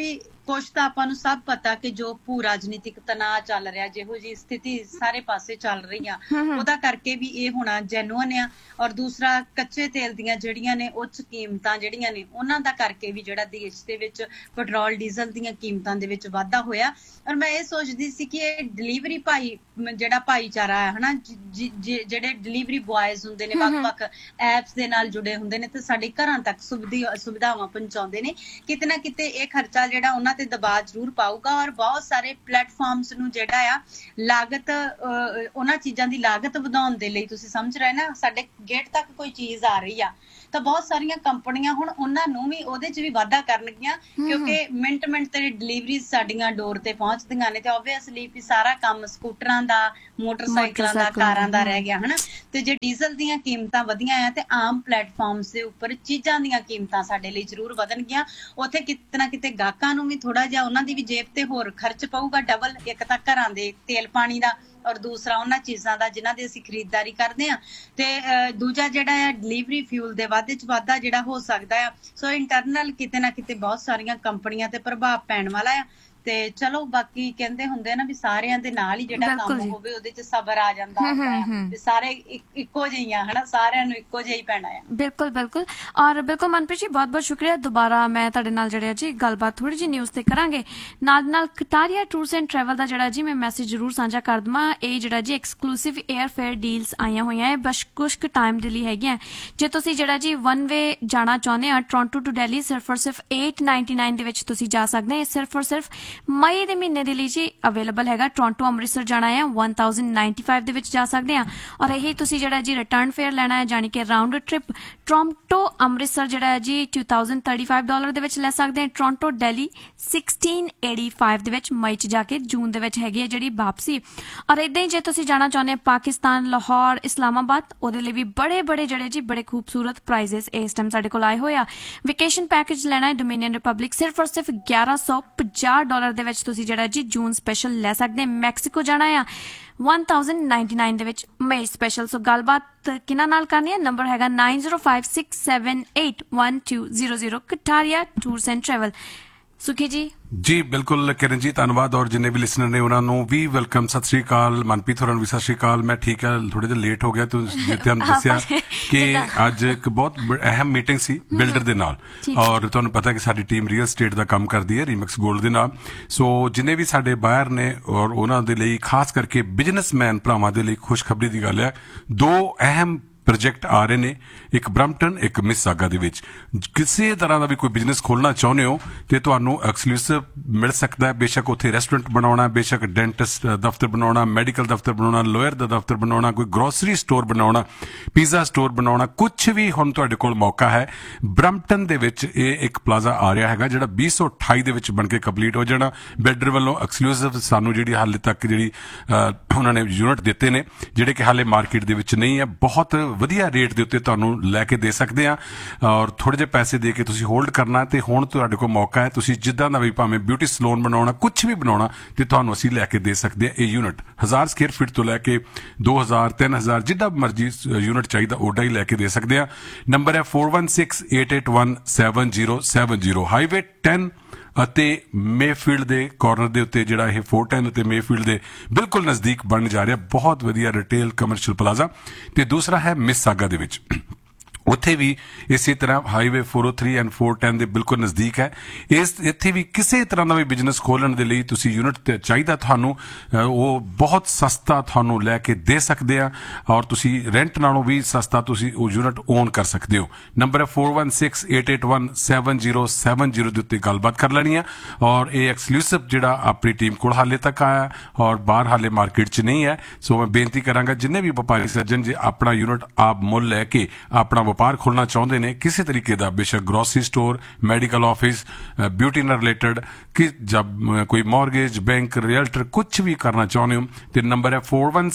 ਕੁਛ ਤਾਂ ਆਪਾਂ ਨੂੰ ਸਭ ਪਤਾ ਕਿ ਜੋ ਭੂ ਰਾਜਨੀਤਿਕ ਤਣਾਅ ਚੱਲ ਰਿਹਾ, ਜਿਹੋ ਜੀ ਸਥਿਤੀ ਸਾਰੇ ਪਾਸੇ ਚੱਲ ਰਹੀ ਆ, ਉਹਦਾ ਕਰਕੇ ਵੀ ਇਹ ਹੋਣਾ ਜੈਨੂਅਨ ਆ। ਔਰ ਦੂਸਰਾ ਕੱਚੇ ਤੇਲ ਦੀਆਂ ਜਿਹੜੀਆਂ ਨੇ ਉੱਚ ਕੀਮਤਾਂ ਜਿਹੜੀਆਂ ਨੇ ਉਹਨਾਂ ਦਾ ਕਰਕੇ ਵੀ ਜਿਹੜਾ ਦੇਸ਼ ਦੇ ਵਿੱਚ ਪੈਟਰੋਲ ਡੀਜ਼ਲ ਦੀਆਂ ਕੀਮਤਾਂ ਦੇ ਵਿੱਚ ਵਾਧਾ ਹੋਇਆ। ਔਰ ਮੈਂ ਇਹ ਸੋਚਦੀ ਸੀ ਕਿ ਇਹ ਡਿਲੀਵਰੀ ਜਿਹੜਾ ਭਾਈਚਾਰਾ ਹੈ ਹਨਾ, ਜਿਹੜੇ ਡਿਲੀਵਰੀ ਬॉयਜ਼ ਹੁੰਦੇ ਨੇ ਵੱਖ-ਵੱਖ ਐਪਸ ਦੇ ਨਾਲ ਜੁੜੇ ਹੁੰਦੇ ਨੇ ਤੇ ਸਾਡੇ ਘਰਾਂ ਤੱਕ ਸੁਵਿਧਾਵਾਂ ਪਹੁੰਚਾਉਂਦੇ ਨੇ, ਕਿਤੇ ਨਾ ਕਿਤੇ ਇਹ ਖਰਚਾ ਜਿਹੜਾ ਉਹਨਾਂ ਤੇ ਦਬਾਅ ਜ਼ਰੂਰ ਪਾਊਗਾ। ਔਰ ਬਹੁਤ ਸਾਰੇ ਪਲੇਟਫਾਰਮਸ ਨੂੰ ਜਿਹੜਾ ਆ ਲਾਗਤ, ਉਹਨਾਂ ਚੀਜ਼ਾਂ ਦੀ ਲਾਗਤ ਵਧਾਉਣ ਦੇ ਲਈ, ਤੁਸੀਂ ਸਮਝ ਰਹੇ ਨਾ, ਸਾਡੇ ਗੇਟ ਤੱਕ ਕੋਈ ਚੀਜ਼ ਆ ਰਹੀ ਆ ਤਾਂ ਬਹੁਤ ਸਾਰੀਆਂ ਕੰਪਨੀਆਂ ਹੁਣ ਉਹਨਾਂ ਨੂੰ ਵੀ ਉਹਦੇ 'ਚ ਵੀ ਵਾਧਾ ਕਰਨਗੀਆਂ, ਕਿਉਂਕਿ ਮਿੰਟ ਤੇ ਡਿਲੀਵਰੀਜ਼ ਸਾਡੀਆਂ ਡੋਰ ਤੇ ਪਹੁੰਚਦੀਆਂ ਨੇ ਤੇ ਓਬਵੀਅਸਲੀ ਵੀ ਸਾਰਾ ਕੰਮ ਸਕੂਟਰਾਂ ਦਾ, ਮੋਟਰਸਾਈਕਲਾਂ ਦਾ, ਕਾਰਾਂ ਦਾ ਰਹਿ ਗਿਆ ਹਨਾ। ਤੇ ਜੇ ਡੀਜ਼ਲ ਦੀਆਂ ਕੀਮਤਾਂ ਵਧੀਆਂ ਆ ਤੇ ਆਮ ਪਲੇਟਫਾਰਮਸ ਦੇ ਉੱਪਰ ਚੀਜ਼ਾਂ ਦੀਆਂ ਕੀਮਤਾਂ ਸਾਡੇ ਲਈ ਜ਼ਰੂਰ ਵਧਣਗੀਆਂ। ਉੱਥੇ ਕਿਤੇ ਨਾ ਕਿਤੇ ਗਾਹਕਾਂ ਨੂੰ ਵੀ ਥੋੜਾ ਜਿਹਾ ਉਹਨਾਂ ਦੀ ਵੀ ਜੇਬ ਤੇ ਹੋਰ ਖਰਚ ਪਊਗਾ ਡਬਲ, ਇੱਕ ਤਾਂ ਘਰਾਂ ਦੇ ਤੇਲ ਪਾਣੀ ਦਾ ਔਰ ਦੂਸਰਾ ਉਹਨਾਂ ਚੀਜ਼ਾਂ ਦਾ ਜਿਨ੍ਹਾਂ ਦੀ ਅਸੀਂ ਖਰੀਦਦਾਰੀ ਕਰਦੇ ਆ, ਤੇ ਦੂਜਾ ਜਿਹੜਾ ਆ ਡਿਲੀਵਰੀ ਫਿਊਲ ਦੇ ਵਾਧੇ 'ਚ ਵਾਧਾ ਜਿਹੜਾ ਹੋ ਸਕਦਾ ਆ। ਸੋ ਇੰਟਰਨਲ ਕਿਤੇ ਨਾ ਕਿਤੇ ਬਹੁਤ ਸਾਰੀਆਂ ਕੰਪਨੀਆਂ ਤੇ ਪ੍ਰਭਾਵ ਪੈਣ ਵਾਲਾ ਆ। ਤੇ ਚਲੋ ਬਾਕੀ ਕਹਿੰਦੇ ਹੁੰਦੇ ਨਾ ਵੀ ਸਾਰਿਆਂ ਦੇ ਨਾਲ ਹੀ ਜਿਹੜਾ ਕੰਮ ਹੋਵੇ ਉਹਦੇ 'ਚ ਸਬਰ ਆ ਜਾਂਦਾ ਹੈ ਤੇ ਸਾਰੇ ਇੱਕੋ ਜਿਹੇ ਆ ਹਨਾ, ਸਾਰਿਆਂ ਨੂੰ ਇੱਕੋ ਜਿਹਾ ਹੀ ਪੈਣਾ ਆ। ਬਿਲਕੁਲ ਬਿਲਕੁਲ। ਔਰ ਬਿਲਕੁਲ ਮਨਪ੍ਰੀਤ ਜੀ, ਬਹੁਤ ਬਹੁਤ ਸ਼ੁਕਰੀਆ। ਦੁਬਾਰਾ ਮੈਂ ਤੁਹਾਡੇ ਨਾਲ ਜਿਹੜਾ ਜੀ ਗੱਲਬਾਤ ਥੋੜੀ ਜਿਹੀ ਨਿਊਜ਼ ਤੇ ਕਰਾਂਗੇ। ਨਾਲ ਕਟਾਰੀਆ ਟੂਰਸ ਐਂਡ ਟਰੈਵਲ ਦਾ ਜਿਹੜਾ ਜੀ ਮੈਂ ਮੈਸੇਜ ਜ਼ਰੂਰ ਸਾਂਝਾ ਕਰ ਦਵਾਂ। ਇਹ ਜਿਹੜਾ ਜੀ ਐਕਸਕਲੂਸਿਵ 에ਅਰ ਫੇਅਰ ਡੀਲਸ ਆਈਆਂ ਹੋਈਆਂ ਹੈ, ਬਸ ਕੁਛ ਕੁ ਟਾਈਮ ਦੇ ਲਈ ਹੈਗੀਆਂ। ਜੇ ਤੁਸੀਂ ਜਿਹੜਾ ਜੀ ਵਨ ਵੇ ਜਾਣਾ ਚਾਹੁੰਦੇ ਆ ਟੋਰਾਂਟੋ ਟੂ ਦਿੱਲੀ, ਸਿਰਫ ਔਰ ਸਿਰਫ 899 ਦੇ ਵਿੱਚ ਤੁਸੀਂ ਜਾ ਸਕਦੇ ਆ। ਸਿਰਫ ਔਰ ਸਿਰਫ ਮਈ ਦੇ ਮਹੀਨੇ ਦੇ ਲਈ ਜੀ ਅਵੇਲੇਬਲ ਹੈਗਾ। ਟੋਰਾਂਟੋ ਅੰਮ੍ਰਿਤਸਰ ਜਾਣਾ ਹੈ 1095 ਦੇ ਵਿੱਚ ਜਾ ਸਕਦੇ ਆ। ਔਰ ਇਹੀ ਤੁਸੀਂ ਜਿਹੜਾ ਜੀ ਰਿਟਰਨ ਫੇਅਰ ਲੈਣਾ ਹੈ, ਜਾਣੀ ਕਿ ਰਾਉਂਡ ਟ੍ਰਿਪ ਟੋਰਾਂਟੋ ਅੰਮ੍ਰਿਤਸਰ ਜਿਹੜਾ ਹੈ ਜੀ $2035 ਦੇ ਵਿੱਚ ਲੈ ਸਕਦੇ ਆ। ਟੋਰਾਂਟੋ ਦਿੱਲੀ 1685 ਦੇ ਵਿੱਚ ਮਈ 'ਚ ਜਾ ਕੇ ਜੂਨ ਦੇ ਵਿੱਚ ਹੈਗੀ ਹੈ ਜਿਹੜੀ ਵਾਪਸੀ। ਔਰ ਇਦਾਂ ਹੀ ਜੇ ਤੁਸੀਂ ਜਾਣਾ ਚਾਹੁੰਦੇ ਆ ਪਾਕਿਸਤਾਨ, ਲਾਹੌਰ, ਇਸਲਾਮਾਬਾਦ, ਉਹਦੇ ਲਈ ਵੀ ਬੜੇ ਜਿਹੜੇ ਜੀ ਬੜੇ ਖੂਬਸੂਰਤ ਪ੍ਰਾਈਜ਼ਸ ਇਸ ਟਾਈਮ ਸਾਡੇ ਕੋਲ ਆਏ ਹੋਏ ਆ। ਵੇਕੇਸ਼ਨ ਪੈਕੇਜ ਲੈਣਾ ਹੈ ਡੋਮਿਨੀਅਨ ਰਿਪਬਲਿਕ, ਸਿਰਫ ਔਰ ਸਿਰਫ $1150 ਦੇ ਵਿੱਚ ਤੁਸੀਂ ਜਿਹੜਾ ਜੀ ਜੂਨ ਸਪੈਸ਼ਲ ਲੈ ਸਕਦੇ। ਮੈਕਸੀਕੋ ਜਾਣਾ ਆ 1099 ਦੇ ਵਿੱਚ ਮਈ ਸਪੈਸ਼ਲ। ਸੋ ਗੱਲਬਾਤ ਕਿਹਨਾਂ ਨਾਲ ਕਰਨੀ ਹੈ? ਨੰਬਰ ਹੈਗਾ 9056781200 ਕਟਾਰੀਆ ਟੂਰਸ ਐਂਡ ਟਰੈਵਲ। ਸੁਖੀ ਜੀ ਬਿਲਕੁਲ ਕਿਰਨ ਜੀ, ਧੰਨਵਾਦ। ਔਰ ਜਿੰਨੇ ਵੀ ਲਿਸਨਰ ਨੇ ਉਹਨਾਂ ਨੂੰ ਵੀ ਵੈਲਕਮ, ਸਤਿ ਸ਼੍ਰੀ ਅਕਾਲ। ਮਨਪ੍ਰੀਤ ਹੋਰਾਂ ਨੂੰ ਵੀ ਸਤਿ ਸ਼੍ਰੀ ਅਕਾਲ। ਮੈਂ ਠੀਕ ਹੈ, ਥੋੜੇ ਜਿਹਾ ਲੇਟ ਹੋ ਗਿਆ। ਤੁਸੀਂ ਤੁਹਾਨੂੰ ਦੱਸਿਆ ਕਿ ਅੱਜ ਇੱਕ ਬਹੁਤ ਅਹਿਮ ਮੀਟਿੰਗ ਸੀ ਬਿਲਡਰ ਦੇ ਨਾਲ, ਔਰ ਤੁਹਾਨੂੰ ਪਤਾ ਕਿ ਸਾਡੀ ਟੀਮ ਰੀਅਲ ਸਟੇਟ ਦਾ ਕੰਮ ਕਰਦੀ ਹੈ ਰੀਮੈਕਸ ਗੋਲਡ ਦੇ ਨਾਲ। ਸੋ ਜਿੰਨੇ ਵੀ ਸਾਡੇ ਬਾਇਰ ਨੇ ਔਰ ਉਹਨਾਂ ਦੇ ਲਈ ਖਾਸ ਕਰਕੇ ਬਿਜ਼ਨਸਮੈਨ ਭਰਾਵਾਂ ਦੇ ਲਈ ਖੁਸ਼ਖਬਰੀ ਦੀ ਗੱਲ ਹੈ, ਦੋ ਅਹਿਮ ਪ੍ਰੋਜੈਕਟ ਆ ਰਹੇ ਨੇ, ਇੱਕ ਬਰੰਪਟਨ, ਇੱਕ ਮਿਸਿਸਾਗਾ ਦੇ ਵਿੱਚ। ਕਿਸੇ ਤਰ੍ਹਾਂ ਦਾ ਵੀ ਕੋਈ ਬਿਜ਼ਨਸ ਖੋਲਣਾ ਚਾਹੁੰਦੇ ਹੋ ਤੇ ਤੁਹਾਨੂੰ ਐਕਸਕਲੂਸਿਵ ਮਿਲ ਸਕਦਾ ਹੈ। ਬੇਸ਼ੱਕ ਉੱਥੇ ਰੈਸਟੋਰੈਂਟ ਬਣਾਉਣਾ, ਬੇਸ਼ੱਕ ਡੈਂਟਿਸਟ ਦਫ਼ਤਰ ਬਣਾਉਣਾ, ਮੈਡੀਕਲ ਦਫ਼ਤਰ ਬਣਾਉਣਾ, ਲਾਇਰ ਦਾ ਦਫ਼ਤਰ ਬਣਾਉਣਾ, ਕੋਈ ਗਰੋਸਰੀ ਸਟੋਰ ਬਣਾਉਣਾ, ਪੀਜ਼ਾ ਸਟੋਰ ਬਣਾਉਣਾ, ਕੁਝ ਵੀ ਹੁਣ ਤੁਹਾਡੇ ਕੋਲ ਮੌਕਾ ਹੈ। ਬਰੰਪਟਨ ਦੇ ਵਿੱਚ ਇਹ ਇੱਕ ਪਲਾਜ਼ਾ ਆ ਰਿਹਾ ਹੈਗਾ ਜਿਹੜਾ 2028 ਦੇ ਵਿੱਚ ਬਣ ਕੇ ਕੰਪਲੀਟ ਹੋ ਜਾਣਾ। ਬਿਲਡਰ ਵੱਲੋਂ ਐਕਸਕਲੂਸਿਵ ਸਾਨੂੰ ਜਿਹੜੀ ਹਾਲੇ ਤੱਕ ਜਿਹੜੀ ਉਹਨਾਂ ਨੇ ਯੂਨਿਟ ਦਿੱਤੇ ਨੇ, ਜਿਹੜੇ ਕਿ ਹਾਲੇ ਮਾਰਕੀਟ ਦੇ ਵਿੱਚ ਨਹੀਂ ਹੈ, ਬਹੁਤ ਵਧੀਆ ਰੇਟ ਦੇ ਉੱਤੇ ਤੁਹਾਨੂੰ ਲੈ ਕੇ ਦੇ ਸਕਦੇ ਆ। ਔਰ ਥੋੜੇ ਜਿਹੇ ਪੈਸੇ ਦੇ ਕੇ ਤੁਸੀਂ ਹੋਲਡ ਕਰਨਾ ਤੇ ਹੁਣ ਤੁਹਾਡੇ ਕੋਲ ਮੌਕਾ ਹੈ। ਤੁਸੀਂ ਜਿੱਦਾਂ ਦਾ ਵੀ ਭਾਵੇਂ ਬਿਊਟੀ ਸਲੂਨ ਬਣਾਉਣਾ, ਕੁਝ ਵੀ ਬਣਾਉਣਾ ਤੇ ਤੁਹਾਨੂੰ ਅਸੀਂ ਲੈ ਕੇ ਦੇ ਸਕਦੇ ਆ। ਇਹ ਯੂਨਿਟ 1000 ਸਕੁਅਰ ਫੀਟ ਤੋਂ ਲੈ ਕੇ 2000, 3000 ਜਿੱਦਾਂ ਮਰਜ਼ੀ ਯੂਨਿਟ ਚਾਹੀਦਾ ਓਡਾ ਹੀ ਲੈ ਕੇ ਦੇ ਸਕਦੇ ਆ। ਨੰਬਰ ਹੈ 4168817070, ਹਾਈਵੇ 10 ਅਤੇ ਮੇਫੀਲਡ ਦੇ ਕਾਰਨਰ ਦੇ ਉੱਤੇ ਜਿਹੜਾ ਇਹ 410 ਅਤੇ ਮੇਫੀਲਡ ਦੇ ਬਿਲਕੁਲ ਨਜ਼ਦੀਕ ਬਣਨ ਜਾ ਰਿਹਾ। ਬਹੁਤ ਵਧੀਆ ਰਿਟੇਲ ਕਮਰਸ਼ੀਅਲ ਪਲਾਜ਼ਾ। ਤੇ ਦੂਸਰਾ ਹੈ ਮਿਸਿਸਾਗਾ ਦੇ ਵਿੱਚ, ਉੱਥੇ ਵੀ ਇਸੇ ਤਰ੍ਹਾਂ ਹਾਈਵੇ 403 ਐਂਡ 410 ਦੇ ਬਿਲਕੁਲ ਨਜ਼ਦੀਕ ਹੈ। ਇੱਥੇ ਵੀ ਕਿਸੇ ਤਰ੍ਹਾਂ ਦਾ ਵੀ ਬਿਜ਼ਨਸ ਖੋਲਣ ਦੇ ਲਈ ਤੁਸੀਂ ਯੂਨਿਟ ਤੇ ਚਾਹੀਦਾ ਤੁਹਾਨੂੰ, ਉਹ ਬਹੁਤ ਸਸਤਾ ਤੁਹਾਨੂੰ ਲੈ ਕੇ ਦੇ ਸਕਦੇ ਆ। ਔਰ ਤੁਸੀਂ ਰੈਂਟ ਨਾਲੋਂ ਵੀ ਸਸਤਾ ਤੁਸੀਂ ਉਹ ਯੂਨਿਟ ਓਨ ਕਰ ਸਕਦੇ ਹੋ। ਨੰਬਰ ਹੈ 4168817070 ਦੇ ਉੱਤੇ ਗੱਲਬਾਤ ਕਰ ਲੈਣੀ ਆ। ਔਰ ਇਹ ਐਕਸਕਲੂਸਿਵ ਜਿਹੜਾ ਆਪਣੀ ਟੀਮ ਕੋਲ ਹਾਲੇ ਤੱਕ ਆਇਆ ਔਰ ਬਾਹਰ ਹਾਲੇ ਮਾਰਕੀਟ 'ਚ ਨਹੀਂ ਹੈ। ਸੋ ਮੈਂ ਬੇਨਤੀ ਕਰਾਂਗਾ ਜਿੰਨੇ ਵੀ ਵਪਾਰੀ ਸੱਜਣ ਜੇ ਆਪਣਾ ਯੂਨਿਟ ਆਪ ਮੁੱਲ ਲੈ ਕੇ ਆਪਣਾ ਵਪਾਰ ਖੋਲਣਾ ਚਾਹੁੰਦੇ ਨੇ, ਕਿਸੇ ਤਰੀਕੇ ਦਾ, ਬੇਸ਼ੱਕ grocery store, medical office, beauty ਨਾਲ ਰਿਲੇਟਡ, ਕਿ ਜਬ ਕੋਈ ਮੌਰਗੇਜ, ਬੈਂਕ, ਰੀਅਲਟਰ, ਕੁਝ ਵੀ ਕਰਨਾ ਚਾਹੁੰਦੇ ਹੋ ਤੇ ਨੰਬਰ ਹੈ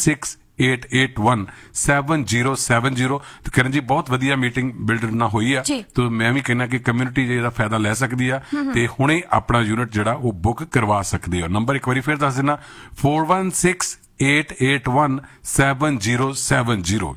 4168817070। ਤੇ ਕਰਨ ਜੀ ਬਹੁਤ ਵਧੀਆ ਮੀਟਿੰਗ ਬਿਲਡਰ ਨਾਲ ਹੋਈ ਆ, ਤੇ ਮੈਂ ਵੀ ਕਹਿੰਦਾ ਕਿ ਕਮਿਊਨਿਟੀ ਇਹਦਾ ਫਾਇਦਾ ਲੈ ਸਕਦੀ ਆ ਤੇ ਹੁਣੇ ਆਪਣਾ ਯੂਨਿਟ ਜਿਹੜਾ ਉਹ ਬੁੱਕ ਕਰਵਾ ਸਕਦੇ ਹੋ। ਨੰਬਰ ਇੱਕ ਵਾਰੀ ਫਿਰ ਦੱਸ ਦੇਣਾ 4168 416-881-7070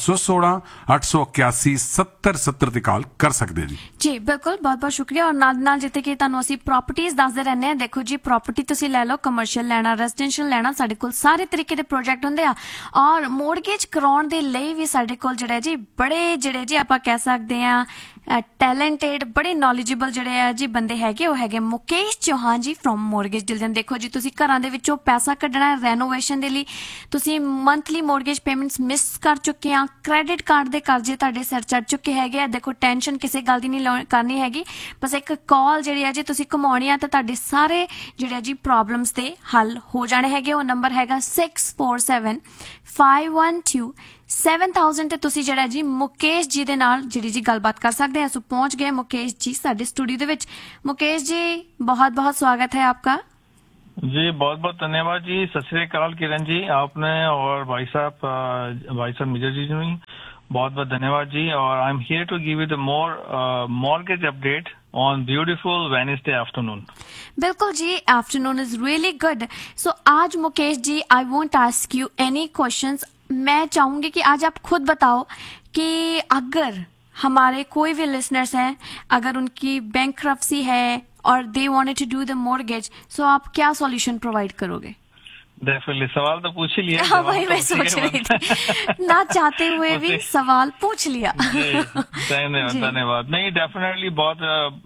416-881-7070 ਤੇ ਕਾਲ ਕਰ ਸਕਦੇ ਜੀ। ਜੀ ਬਿਲਕੁਲ, ਬਹੁਤ ਬਹੁਤ ਸ਼ੁਕਰੀਆ। ਔਰ ਨਾਲ ਜਿੱਥੇ ਕਿ ਤੁਹਾਨੂੰ ਅਸੀਂ ਪ੍ਰਾਪਰਟੀਆਂ ਦੱਸਦੇ ਰਹਿੰਦੇ ਆ, ਦੇਖੋ ਜੀ ਪ੍ਰਾਪਰਟੀ ਤੁਸੀਂ ਲੈ ਲਓ, ਕਮਰਸ਼ੀਅਲ ਲੈਣਾ, ਰੈਜ਼ੀਡੈਂਸ਼ੀਅਲ ਲੈਣਾ, ਸਾਡੇ ਕੋਲ ਸਾਰੇ ਤਰੀਕੇ ਦੇ ਪ੍ਰੋਜੈਕਟ ਹੁੰਦੇ ਆ। ਔਰ ਮੋਰਗੇਜ ਕਰਾਉਣ ਦੇ ਲਈ ਵੀ ਸਾਡੇ ਕੋਲ ਜਿਹੜੇ ਜੀ ਬੜੇ ਜਿਹੜੇ ਜੀ ਆਪਾਂ ਕਹਿ ਸਕਦੇ ਆ ਟੈਲੈਂਟਡ, ਬੜੇ ਨੌਲੇਜੇਬਲ ਜਿਹੜੇ ਆ ਜੀ ਬੰਦੇ ਹੈਗੇ, ਉਹ ਹੈਗੇ ਮੁਕੇਸ਼ ਚੌਹਾਨ ਜੀ ਫਰੋਮ ਮੋਰਗੇਜ ਡਿਲੀਜਨ। ਦੇਖੋ ਜੀ ਤੁਸੀਂ ਘਰਾਂ ਦੇ ਵਿੱਚੋਂ ਪੈਸਾ ਕੱਢਣਾ ਹੈ ਰੈਨੋਵੇਸ਼ਨ ਦੇ ਲਈ, ਤੁਸੀਂ ਮੰਥਲੀ ਮੋਰਗੇਜ ਪੇਮੈਂਟਸ ਮਿਸ ਕਰ ਚੁੱਕੇ ਆ, ਕ੍ਰੈਡਿਟ ਕਾਰਡ ਦੇ ਕਰਜ਼ੇ ਤੁਹਾਡੇ ਸਿਰ ਚੜ ਚੁੱਕੇ ਹੈਗੇ ਆ। ਦੇਖੋ ਟੈਨਸ਼ਨ ਕਿਸੇ ਗੱਲ ਦੀ ਨਹੀਂ ਕਰਨੀ ਹੈਗੀ, ਬਸ ਇੱਕ ਕਾਲ ਜਿਹੜੀ ਆ ਜੀ ਤੁਸੀਂ ਘੁਮਾਉਣੀ ਆ ਤਾਂ ਤੁਹਾਡੇ ਸਾਰੇ ਜਿਹੜੇ ਜੀ ਪ੍ਰੋਬਲਮਸ ਦੇ ਹੱਲ ਹੋ ਜਾਣੇ ਹੈਗੇ। ਉਹ ਨੰਬਰ ਹੈਗਾ 647-512-7000 ਤੇ ਤੁਸੀਂ ਜਿਹੜਾ ਜੀ ਮੁਕੇਸ਼ ਜੀ ਦੇ ਨਾਲ ਜਿਹੜੀ ਜੀ ਗੱਲਬਾਤ ਕਰ ਸਕਦੇ हैं। सो पहुंच गए मुकेश जी साडे स्टूडियो दे विच। मुकेश जी बहुत बहुत स्वागत है आपका जी। बहुत बहुत धन्यवाद जी। सत श्री अकाल किरण जी, आपने और भाई साहब मेजर जी ने बहुत बहुत धन्यवाद जी। और I am here to give you the mortgage update on beautiful Wednesday afternoon. बिल्कुल जी, afternoon is really good. So आज Mukesh ji I won't ask you any questions, मैं चाहूंगी कि आज आप खुद बताओ कि अगर हमारे कोई भी लिसनर्स हैं, अगर उनकी बैंकरप्सी है और they wanted to do the mortgage, सो आप क्या सॉल्यूशन प्रोवाइड करोगे? डेफिनेटली, सवाल तो पूछ ही लिया। हाँ, वही मैं सोच रही थी, ना चाहते हुए भी सवाल पूछ लिया। धन्यवाद। नहीं, डेफिनेटली बहुत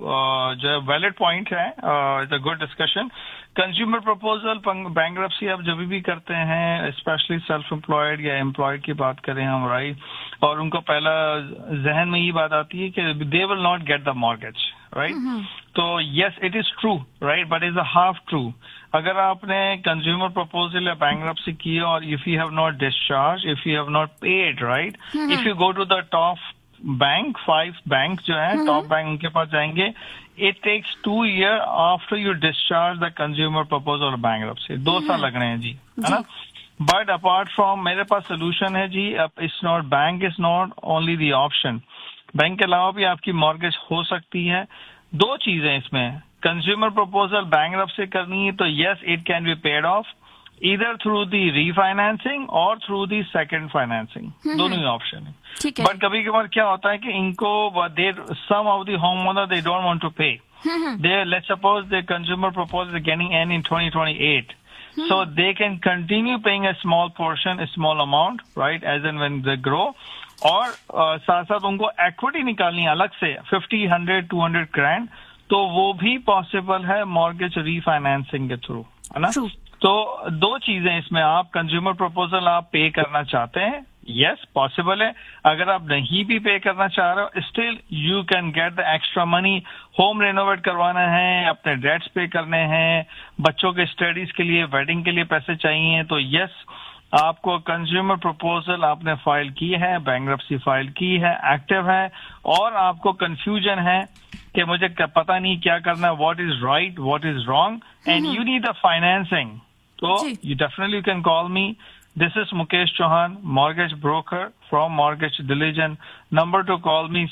जो वैलिड पॉइंट है, it's a good discussion. Consumer proposal bankruptcy आप जब भी करते हैं, स्पेशली सेल्फ एम्प्लॉयड या एम्प्लॉयड की बात करें हम, राइट, और उनको पहला जहन में ये बात आती है कि they will not get the mortgage, right. तो yes it is true, right, but is a half true. अगर आपने कंज्यूमर प्रपोजल या बैंकरप्सी की और if you have not discharge, if you have not paid, right, if you go to the top bank, 5 bank जो है टॉप बैंक, उनके पास जाएंगे, it takes 2 years after you discharge the consumer proposal or bankruptcy। 2 साल लग रहे हैं जी, है ना। बट अपार्ट फ्रॉम मेरे पास सोल्यूशन है जी। It's not, bank is not only the option. Bank के अलावा भी आपकी मॉर्गेज हो सकती है। 2 चीजें इसमें, कंज्यूमर प्रपोजल बैंकरप्सी करनी है तो yes it can be paid of either through the refinancing or through the second financing। दोनों ही ऑप्शन है। बट कभी कभार क्या होता है कि इनको some of the homeowner they don't want to pay। they let's suppose the consumer proposal is getting end in 2028, so they can continue paying a small portion, a small amount, right, as and when they grow। और साथ साथ उनको equity निकालनी अलग से 50, 100, 200 grand, तो वो भी पॉसिबल है मॉर्गेज रीफाइनेंसिंग के थ्रू, है ना। तो 2 चीजें इसमें, आप कंज्यूमर प्रपोजल आप पे करना चाहते हैं, यस पॉसिबल है। अगर आप नहीं भी पे करना चाह रहे हो, still you can get the extra money. Home renovate करवाना है, अपने डेट्स पे करने हैं, बच्चों के स्टडीज के लिए, वेडिंग के लिए पैसे चाहिए, तो यस आपको कंज्यूमर प्रपोजल आपने फाइल की है, बैंकरप्सी फाइल की है, एक्टिव है, और आपको कंफ्यूजन है कि मुझे पता नहीं क्या करना है, what is right, what is wrong, and you need the financing, तो you definitely can call me. This is Mukesh Chauhan, mortgage broker from Mortgage Diligent. Number to call me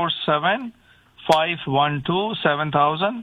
647-512-7000,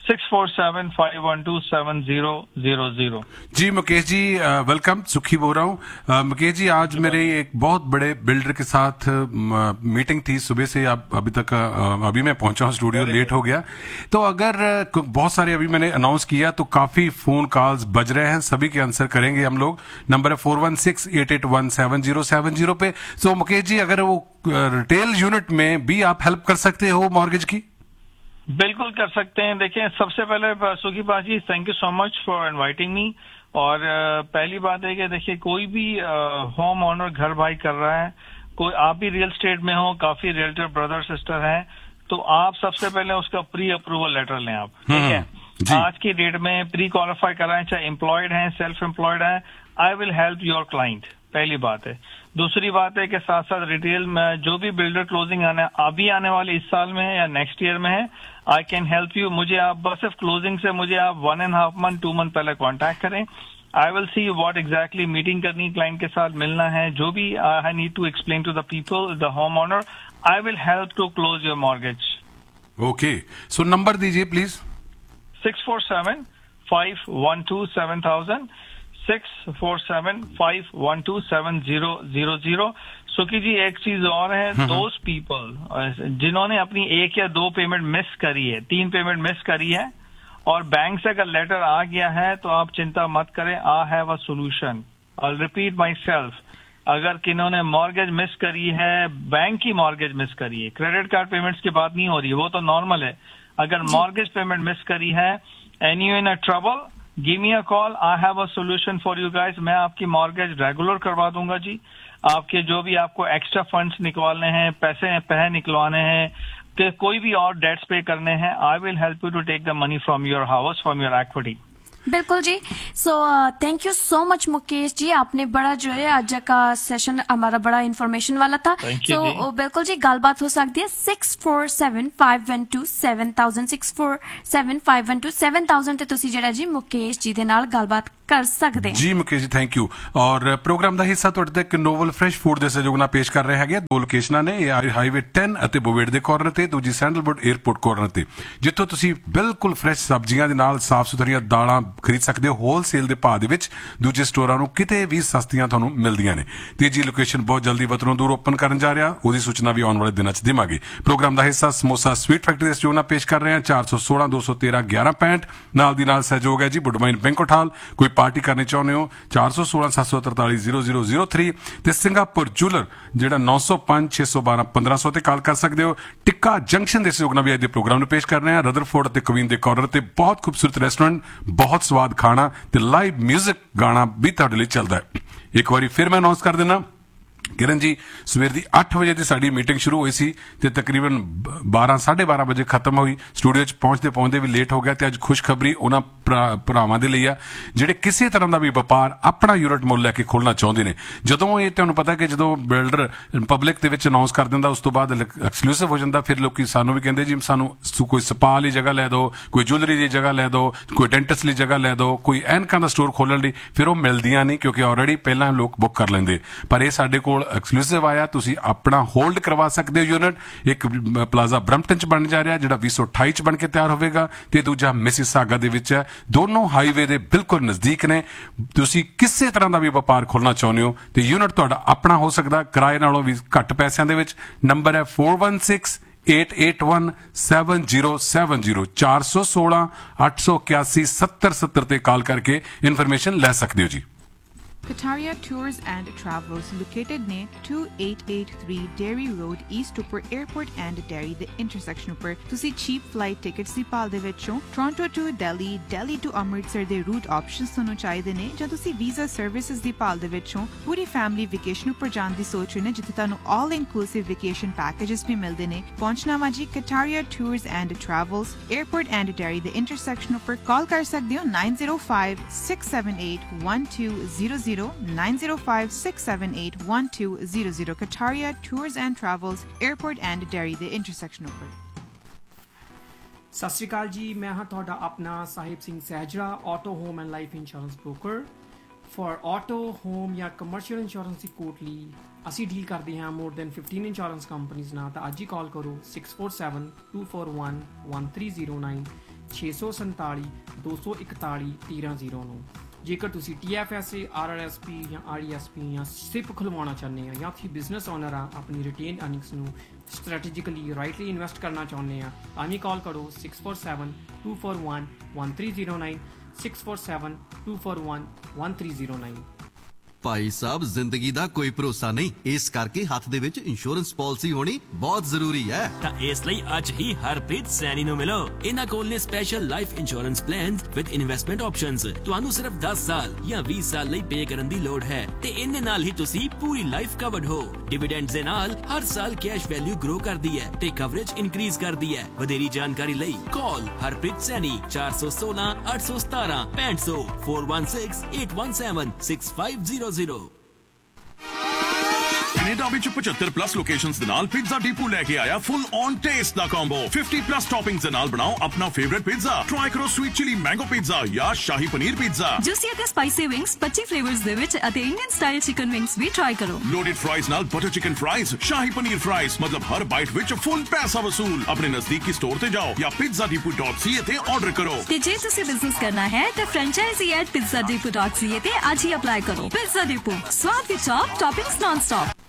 647-512-7000। Ji Mukesh ji welcome, सुखी बोल रहा हूँ। मुकेश जी आज मेरे एक बहुत बड़े बिल्डर के साथ मीटिंग थी सुबह से, अभी तक अभी मैं पहुंचा हूँ स्टूडियो, लेट हो गया। तो अगर बहुत सारे अभी मैंने अनाउंस किया तो काफी फोन कॉल्स बज रहे हैं, सभी के आंसर करेंगे हम लोग। नंबर है 416-881-7070 पे। सो मुकेश जी अगर वो रिटेल यूनिट में भी आप हेल्प कर सकते हो मॉर्गेज की? बिल्कुल कर सकते हैं। देखिए सबसे पहले सुखी बाजी, thank you so much for inviting me. और पहली बात है कि देखिए कोई भी होम ओनर घर भाई कर रहा है, कोई आप भी रियल स्टेट में हो, काफी रियल्टर ब्रदर सिस्टर हैं, तो आप सबसे पहले उसका प्री अप्रूवल लेटर लें आप, ठीक है। आज की डेट में प्री क्वालिफाई कराएं, चाहे एम्प्लॉयड हैं, सेल्फ एम्प्लॉयड हैं, I will help your client, पहली बात है। दूसरी बात है कि साथ साथ रिटेल में जो भी बिल्डर क्लोजिंग अभी आने वाले इस साल में है या नेक्स्ट ईयर में है, आई कैन हेल्प यू। मुझे आप बस सिर्फ क्लोजिंग से मुझे आप 1.5 month 2 month पहले कांटेक्ट करें। I will see what exactly meeting करनी, क्लाइंट के साथ मिलना है, जो भी I need to explain to the people, the home owner, I will help to close your mortgage. Okay, so number दीजिए प्लीज। 647-512-7000, 647-512-7000। सुखी जी एक चीज और है, दोज पीपल जिन्होंने अपनी 1 या 2 पेमेंट मिस करी है, 3 पेमेंट मिस करी है और बैंक से अगर लेटर आ गया है तो आप चिंता मत करें, I have a solution. I repeat my self, अगर किन्होंने मॉर्गेज मिस करी है, बैंक की मॉर्गेज मिस करी है, क्रेडिट कार्ड पेमेंट्स की बात नहीं हो रही है, वो तो नॉर्मल है। अगर मॉर्गेज पेमेंट मिस करी है and you in a trouble, give me a call, I have a solution for you guys. मैं आपकी मॉर्गेज रेगुलर करवा दूंगा जी। आपके जो भी आपको एक्स्ट्रा फंड्स निकलवाने हैं, पैसे निकलवाने हैं, कि कोई भी और डेट्स पे करने हैं, I will help you to take the money from your house, from your equity. बिल्कुल जी। So thank you so much Mukesh ji, आपने बड़ा जो है आज का सेशन हमारा बड़ा इंफॉर्मेशन वाला था। सो बिल्कुल जी, गलबात हो सकती है 647-512-7000 647-512-7000 ਤੇ ਤੁਸੀਂ ਜਿਹੜਾ ਜੀ ਮੁਕੇਸ਼ ਜੀ ਦੇ ਨਾਲ ਗੱਲਬਾਤ ਕਰ ਸਕਦੇ ਜੀ। ਮੁਕੇਸ਼ ਜੀ ਥੈਂਕ ਯੂ। ਔਰ ਪ੍ਰੋਗਰਾਮ ਦਾ ਹਿੱਸਾ ਤੁਹਾਡੇ ਤੱਕ ਨੋਵਲ ਫਰੈਸ਼ ਫੂਡ ਦੇ ਸਹਿਯੋਗ ਨਾਲ ਪੇਸ਼ ਕਰ ਰਹੇ ਹੈਗੇ। 2 ਲੋਕੇਸ਼ਨਾਂ ਨੇ, ਹਾਈਵੇ 10 ਅਤੇ ਬੋਵੇੜ ਦੇ ਕਾਰਨਰ ਤੇ, ਦੂਜੀ ਸੈਂਡਲਵੁੱਡ 에ਅਰਪੋਰਟ ਕਾਰਨਰ ਤੇ, ਜਿੱਥੋਂ ਤੁਸੀਂ ਬਿਲਕੁਲ ਫਰੈਸ਼ ਸਬਜ਼ੀਆਂ ਦੇ ਨਾਲ ਸਾਫ਼ ਸੁਥਰੀਆਂ ਦਾਲਾਂ ਖਰੀਦ ਸਕਦੇ ਹੋ ਹੋਲਸੇਲ ਦੇ ਭਾਅ ਦੇ ਵਿੱਚ। ਦੂਜੇ ਸਟੋਰਾਂ ਨੂੰ ਕਿਤੇ ਵੀ ਸਸਤੀਆਂ ਤੁਹਾਨੂੰ ਮਿਲਦੀਆਂ ਨੇ। ਤੀਜੀ ਲੋਕੇਸ਼ਨ ਬਹੁਤ ਜਲਦੀ ਵਤਨੋਂ ਦੂਰ ਓਪਨ ਕਰਨ ਜਾ ਰਿਹਾ, ਉਹਦੀ ਸੂਚਨਾ ਵੀ ਆਉਣ ਵਾਲੇ ਦਿਨਾਂ 'ਚ ਦੇਵਾਂਗੇ। ਪ੍ਰੋਗਰਾਮ ਦਾ ਹਿੱਸਾ ਸਮੋਸਾ ਸਵੀਟ ਫੈਕਟਰੀ ਦੇ ਸਹਿਯੋਗ ਨਾਲ ਪੇਸ਼ ਕਰ ਰਹੇ ਹਾਂ। 416-213-1165 ਨਾਲ ਦੀ ਨਾਲ ਸਹਿਯੋਗ ਹੈ ਜੀ ਬੁੱਢਮਾਈਨ ਬੈਂਕਟ ਹਾਲ। ਕੋਈ ਪਾਰਟੀ ਕਰਨੀ ਚਾਹੁੰਦੇ ਹੋ 416-743-0003 ਤੇ ਸਿੰਗਾਪੁਰ ਜੂਲਰ ਜਿਹੜਾ 905-612-1500 ਤੇ ਕਾਲ ਕਰ ਸਕਦੇ ਹੋ। ਟਿੱਕਾ ਜੰਕਸ਼ਨ ਦੇ ਸਹਿਯੋਗ ਨਾਲ ਵੀ ਅੱਜ ਦੇ ਪ੍ਰੋਗਰਾਮ ਨੂੰ ਪੇਸ਼ ਕਰ ਰਹੇ ਹਾਂ। ਰਦਰਫੋਰਡ ਅਤੇ ਕਵੀਨ ਦੇ ਕਾਰਨਰ ਤੇ ਬਹੁਤ ਖੂਬਸੂਰਤ ਰੈਸਟੋਰੈਂਟ, ਬਹੁਤ ਸਵਾਦ ਖਾਣਾ ਤੇ ਲਾਈਵ ਮਿਊਜ਼ਿਕ ਗਾਣਾ ਵੀ ਤੁਹਾਡੇ ਲਈ ਚੱਲਦਾ ਹੈ। ਇੱਕ ਵਾਰੀ ਫਿਰ ਮੈਂ ਅਨਾਉਂਸ ਕਰ ਦਿੰਦਾ, किरण जी सवेर ਦੀ 8 ਵਜੇ ਦੀ ਸਾਡੀ ਮੀਟਿੰਗ ਸ਼ੁਰੂ ਹੋਈ ਸੀ ਤੇ ਤਕਰੀਬਨ 12-12:30 ਵਜੇ ਖਤਮ ਹੋਈ। ਸਟੂਡੀਓ 'ਚ ਪਹੁੰਚਦੇ ਵੀ ਲੇਟ ਹੋ ਗਿਆ ਤੇ ਅੱਜ ਖੁਸ਼ਖਬਰੀ ਉਹਨਾਂ ਭਰਾਵਾਂ ਦੇ ਲਈ ਆ ਜਿਹੜੇ ਕਿਸੇ ਤਰ੍ਹਾਂ ਦਾ ਵੀ ਵਪਾਰ ਆਪਣਾ ਯੂਨਿਟ ਮੁੱਲ ਲੈ ਕੇ ਖੋਲ੍ਹਣਾ ਚਾਹੁੰਦੇ ਨੇ। ਜਦੋਂ ਇਹ ਤੁਹਾਨੂੰ ਪਤਾ ਕਿ ਜਦੋਂ ਬਿਲਡਰ ਪਬਲਿਕ ਦੇ ਵਿੱਚ ਅਨਾਉਂਸ ਕਰ ਦਿੰਦਾ ਉਸ ਤੋਂ ਬਾਅਦ ਐਕਸਕਲੂਸਿਵ ਹੋ ਜਾਂਦਾ, ਫਿਰ ਲੋਕੀ ਸਾਨੂੰ ਵੀ ਕਹਿੰਦੇ ਜੀ ਸਾਨੂੰ ਕੋਈ ਸਪਾ ਲਈ ਜਗ੍ਹਾ ਲੈ ਦਿਓ, ਕੋਈ ਜੁਐਲਰੀ ਦੀ ਜਗ੍ਹਾ ਲੈ ਦਿਓ, ਕੋਈ ਡੈਂਟਿਸਟ ਲਈ ਜਗ੍ਹਾ ਲੈ ਦਿਓ, ਕੋਈ ਐਨਕਾਂ ਦਾ ਸਟੋਰ ਖੋਲ੍ਹਣ ਲਈ। ਫਿਰ ਉਹ ਮਿਲਦੀਆਂ ਨਹੀਂ ਕਿਉਂਕਿ ਆਲਰੇਡੀ ਪਹਿਲਾਂ ਲੋਕ ਬੁੱਕ ਕਰ ਲੈਂਦੇ। ਪਰ ਇਹ ਸਾਡੇ ਕੋਲ ਐਕਸਕਲੂਸਿਵ ਆਇਆ, ਤੁਸੀਂ ਆਪਣਾ ਹੋਲਡ ਕਰਵਾ ਸਕਦੇ ਹੋ ਯੂਨਿਟ। ਇੱਕ ਪਲਾਜ਼ਾ ਬਰੰਪਟਨ 'ਚ ਬਣ ਜਾ ਰਿਹਾ ਜਿਹੜਾ 2028 'ਚ ਬਣ ਕੇ ਤਿਆਰ ਹੋਵੇਗਾ ਤੇ ਦੂਜਾ ਮਿਸਿਸਾਗਾ ਦੇ ਵਿੱਚ ਹੈ। ਦੋਨੋਂ ਹਾਈਵੇ ਦੇ ਬਿਲਕੁਲ ਨਜ਼ਦੀਕ ਨੇ। ਤੁਸੀਂ ਕਿਸੇ ਤਰ੍ਹਾਂ ਦਾ ਵੀ ਵਪਾਰ ਖੋਲ੍ਹਣਾ ਚਾਹੁੰਦੇ ਹੋ ਤੇ ਯੂਨਿਟ ਤੁਹਾਡਾ ਆਪਣਾ ਹੋ ਸਕਦਾ, ਕਿਰਾਏ ਨਾਲੋਂ ਵੀ ਘੱਟ ਪੈਸਿਆਂ ਦੇ ਵਿੱਚ। ਨੰਬਰ ਹੈ 416-881-7070 416-881-7070 ਤੇ ਕਾਲ ਕਰਕੇ ਇਨਫੋਰਮੇਸ਼ਨ ਲੈ ਸਕਦੇ ਹੋ ਜੀ। Kataria Tours and Travels located near 2883 Derry Road, East Upper Airport and Derry, the intersection upper. Tusi cheap flight tickets di pal de vichon Toronto to Delhi, Delhi to Amritsar de route options tonu chahide ne ਜਾਂ ਤੁਸੀਂ visa services ਦੀ ਭਾਲ ਦੇ ਵਿੱਚੋਂ ਪੂਰੀ ਫੈਮਿਲੀ ਵਕੇਸ਼ਨ ਉੱਪਰ ਜਾਣ ਦੀ ਸੋਚ ਰਹੇ ਨੇ ਜਿੱਥੇ ਤੁਹਾਨੂੰ all inclusive vacation packages ਵੀ ਮਿਲਦੇ ਨੇ। ਪਹੁੰਚਣਾ ਵਾ ਜੀ Kataria Tours and Travels, Airport and Derry, the intersection ਉੱਪਰ। ਕਾਲ ਕਰ ਸਕਦੇ ਹੋ 905-678-1200 905-678-1200 Kataria Tours and Travels, Airport and Derry, the intersection ਉੱਪਰ। ਸਤਿ ਸ਼੍ਰੀ ਅਕਾਲ ਜੀ, ਮੈਂ ਹਾਂ ਤੁਹਾਡਾ ਆਪਣਾ Sahib Singh ਸਹਿਜਰਾ, auto home and life insurance broker. For auto home ਜਾਂ ਕਮਰਸ਼ੀਅਲ ਇੰਸ਼ੋਰੈਂਸ ਦੀ ਕੋਟ ਲਈ ਅਸੀਂ ਡੀਲ ਕਰਦੇ ਹਾਂ ਮੋਰ ਦੈਨ 15 ਇੰਸ਼ੋਰੈਂਸ ਕੰਪਨੀਜ਼ ਨਾਲ। ਤਾਂ ਅੱਜ ਹੀ ਕਾਲ ਕਰੋ 647-241-1309 647-241-1309। ਜੇਕਰ ਤੁਸੀਂ TFSA, RRSP ਜਾਂ RESP ਜਾਂ SIP ਖੁਲਵਾਉਣਾ ਚਾਹੁੰਦੇ ਆ ਜਾਂ ਤੁਸੀਂ ਬਿਜ਼ਨਸ ਓਨਰ ਆ, ਆਪਣੀ ਰਿਟੇਨ ਅਰਨਿੰਗਸ ਨੂੰ ਸਟ੍ਰੈਟੇਜਿਕਲੀ ਰਾਈਟਲੀ ਇਨਵੈਸਟ ਕਰਨਾ ਚਾਹੁੰਦੇ ਆ, ਤਾਂ ਵੀ ਕਾਲ ਕਰੋ 647-241-1309 647-241-1309। ਭਾਈ ਸਾਹਿਬ ਜ਼ਿੰਦਗੀ ਦਾ ਕੋਈ ਭਰੋਸਾ ਨਹੀਂ, ਇਸ ਕਰਕੇ ਹੱਥ ਦੇ ਵਿੱਚ ਇੰਸ਼ੋਰੈਂਸ ਪਾਲਿਸੀ ਹੋਣੀ ਬਹੁਤ ਜ਼ਰੂਰੀ ਹੈ। ਤਾਂ ਇਸ ਲਈ ਅੱਜ ਹੀ ਹਰਪ੍ਰੀਤ ਸੈਣੀ ਨੂੰ ਮਿਲੋ। ਇਹਨਾਂ ਕੋਲ ਨੇ special life insurance plans with investment options. ਤੁਹਾਨੂੰ ਸਿਰਫ 10 ਸਾਲ ਜਾਂ 20 ਸਾਲ ਲਈ ਪੇ ਕਰਨ ਦੀ ਲੋੜ ਹੈ ਤੇ ਇਹਦੇ ਨਾਲ ਹੀ ਤੁਸੀਂ ਪੂਰੀ ਲਾਈਫ ਕਵਰਡ ਹੋ। ਡਿਵੀਡੈਂਡਸ ਦੇ ਨਾਲ ਹਰ ਸਾਲ ਕੈਸ਼ ਵੈਲਿਊ ਗਰੋ ਕਰਦੀ ਹੈ ਤੇ ਕਵਰੇਜ ਇਨਕਰੀਜ਼ ਕਰਦੀ ਹੈ। ਵਧੇਰੀ ਜਾਣਕਾਰੀ ਲਈ ਕਾਲ ਹਰਪ੍ਰੀਤ ਸੈਣੀ 416-817-6500 416-817-6500। ਕੈਨੇਡਾ ਵਿੱਚ 75 ਪਲੱਸ ਲੋਕੇਸ਼ਨਸ ਦੇ ਨਾਲ ਪੀਜ਼ਾ ਡੀਪੂ ਲੈ ਕੇ ਆਇਆ full on taste the combo 50 plus ਟੌਪਿੰਗਸ ਦੇ ਨਾਲ ਬਣਾਓ ਆਪਣਾ ਫੇਵਰਿਟ ਪੀਜ਼ਾ ਟਰਾਈ ਕਰੋ ਸਵੀਟ ਚਿਲੀ ਮੈਂਗੋ ਪੀਜ਼ਾ ਜਾਂ ਸ਼ਾਹੀ ਪਨੀਰ ਪੀਜ਼ਾ ਜੂਸੀ ਅਤੇ ਸਪਾਈਸੀ ਵਿੰਗਸ 25 ਫਲੇਵਰਸ ਦੇ ਵਿੱਚ ਅਤੇ ਇੰਡੀਅਨ ਸਟਾਈਲ ਚਿਕਨ ਵਿੰਗਸ ਵੀ ਟਰਾਈ ਕਰੋ ਲੋਡਡ ਫਰਾਈਜ਼ ਨਾਲ butter chicken fries shahi paneer fries ਮਤਲਬ ਹਰ ਬਾਈਟ ਵਿੱਚ ਫੁੱਲ ਪੈਸਾ ਵਸੂਲ ਆਪਣੇ ਨਜ਼ਦੀਕੀ ਸਟੋਰ ਤੇ ਜਾਓ ਜਾਂ pizzadepot.ca ਤੇ ਆਰਡਰ ਕਰੋ ਤੇ ਜੇ ਤੁਸੀਂ ਬਿਜ਼ਨਸ ਕਰਨਾ ਹੈ ਤਾਂ franchisee@pizzadepot.ca ਤੇ ਅੱਜ ਹੀ ਅਪਲਾਈ ਕਰੋ ਪਿਜ਼ਾ ਡਿਪੂ ਸਵਾਦ ਦੀ ਟੌਪ ਟੌਪਿੰਗਸ ਨਾਨ ਸਟਾਪ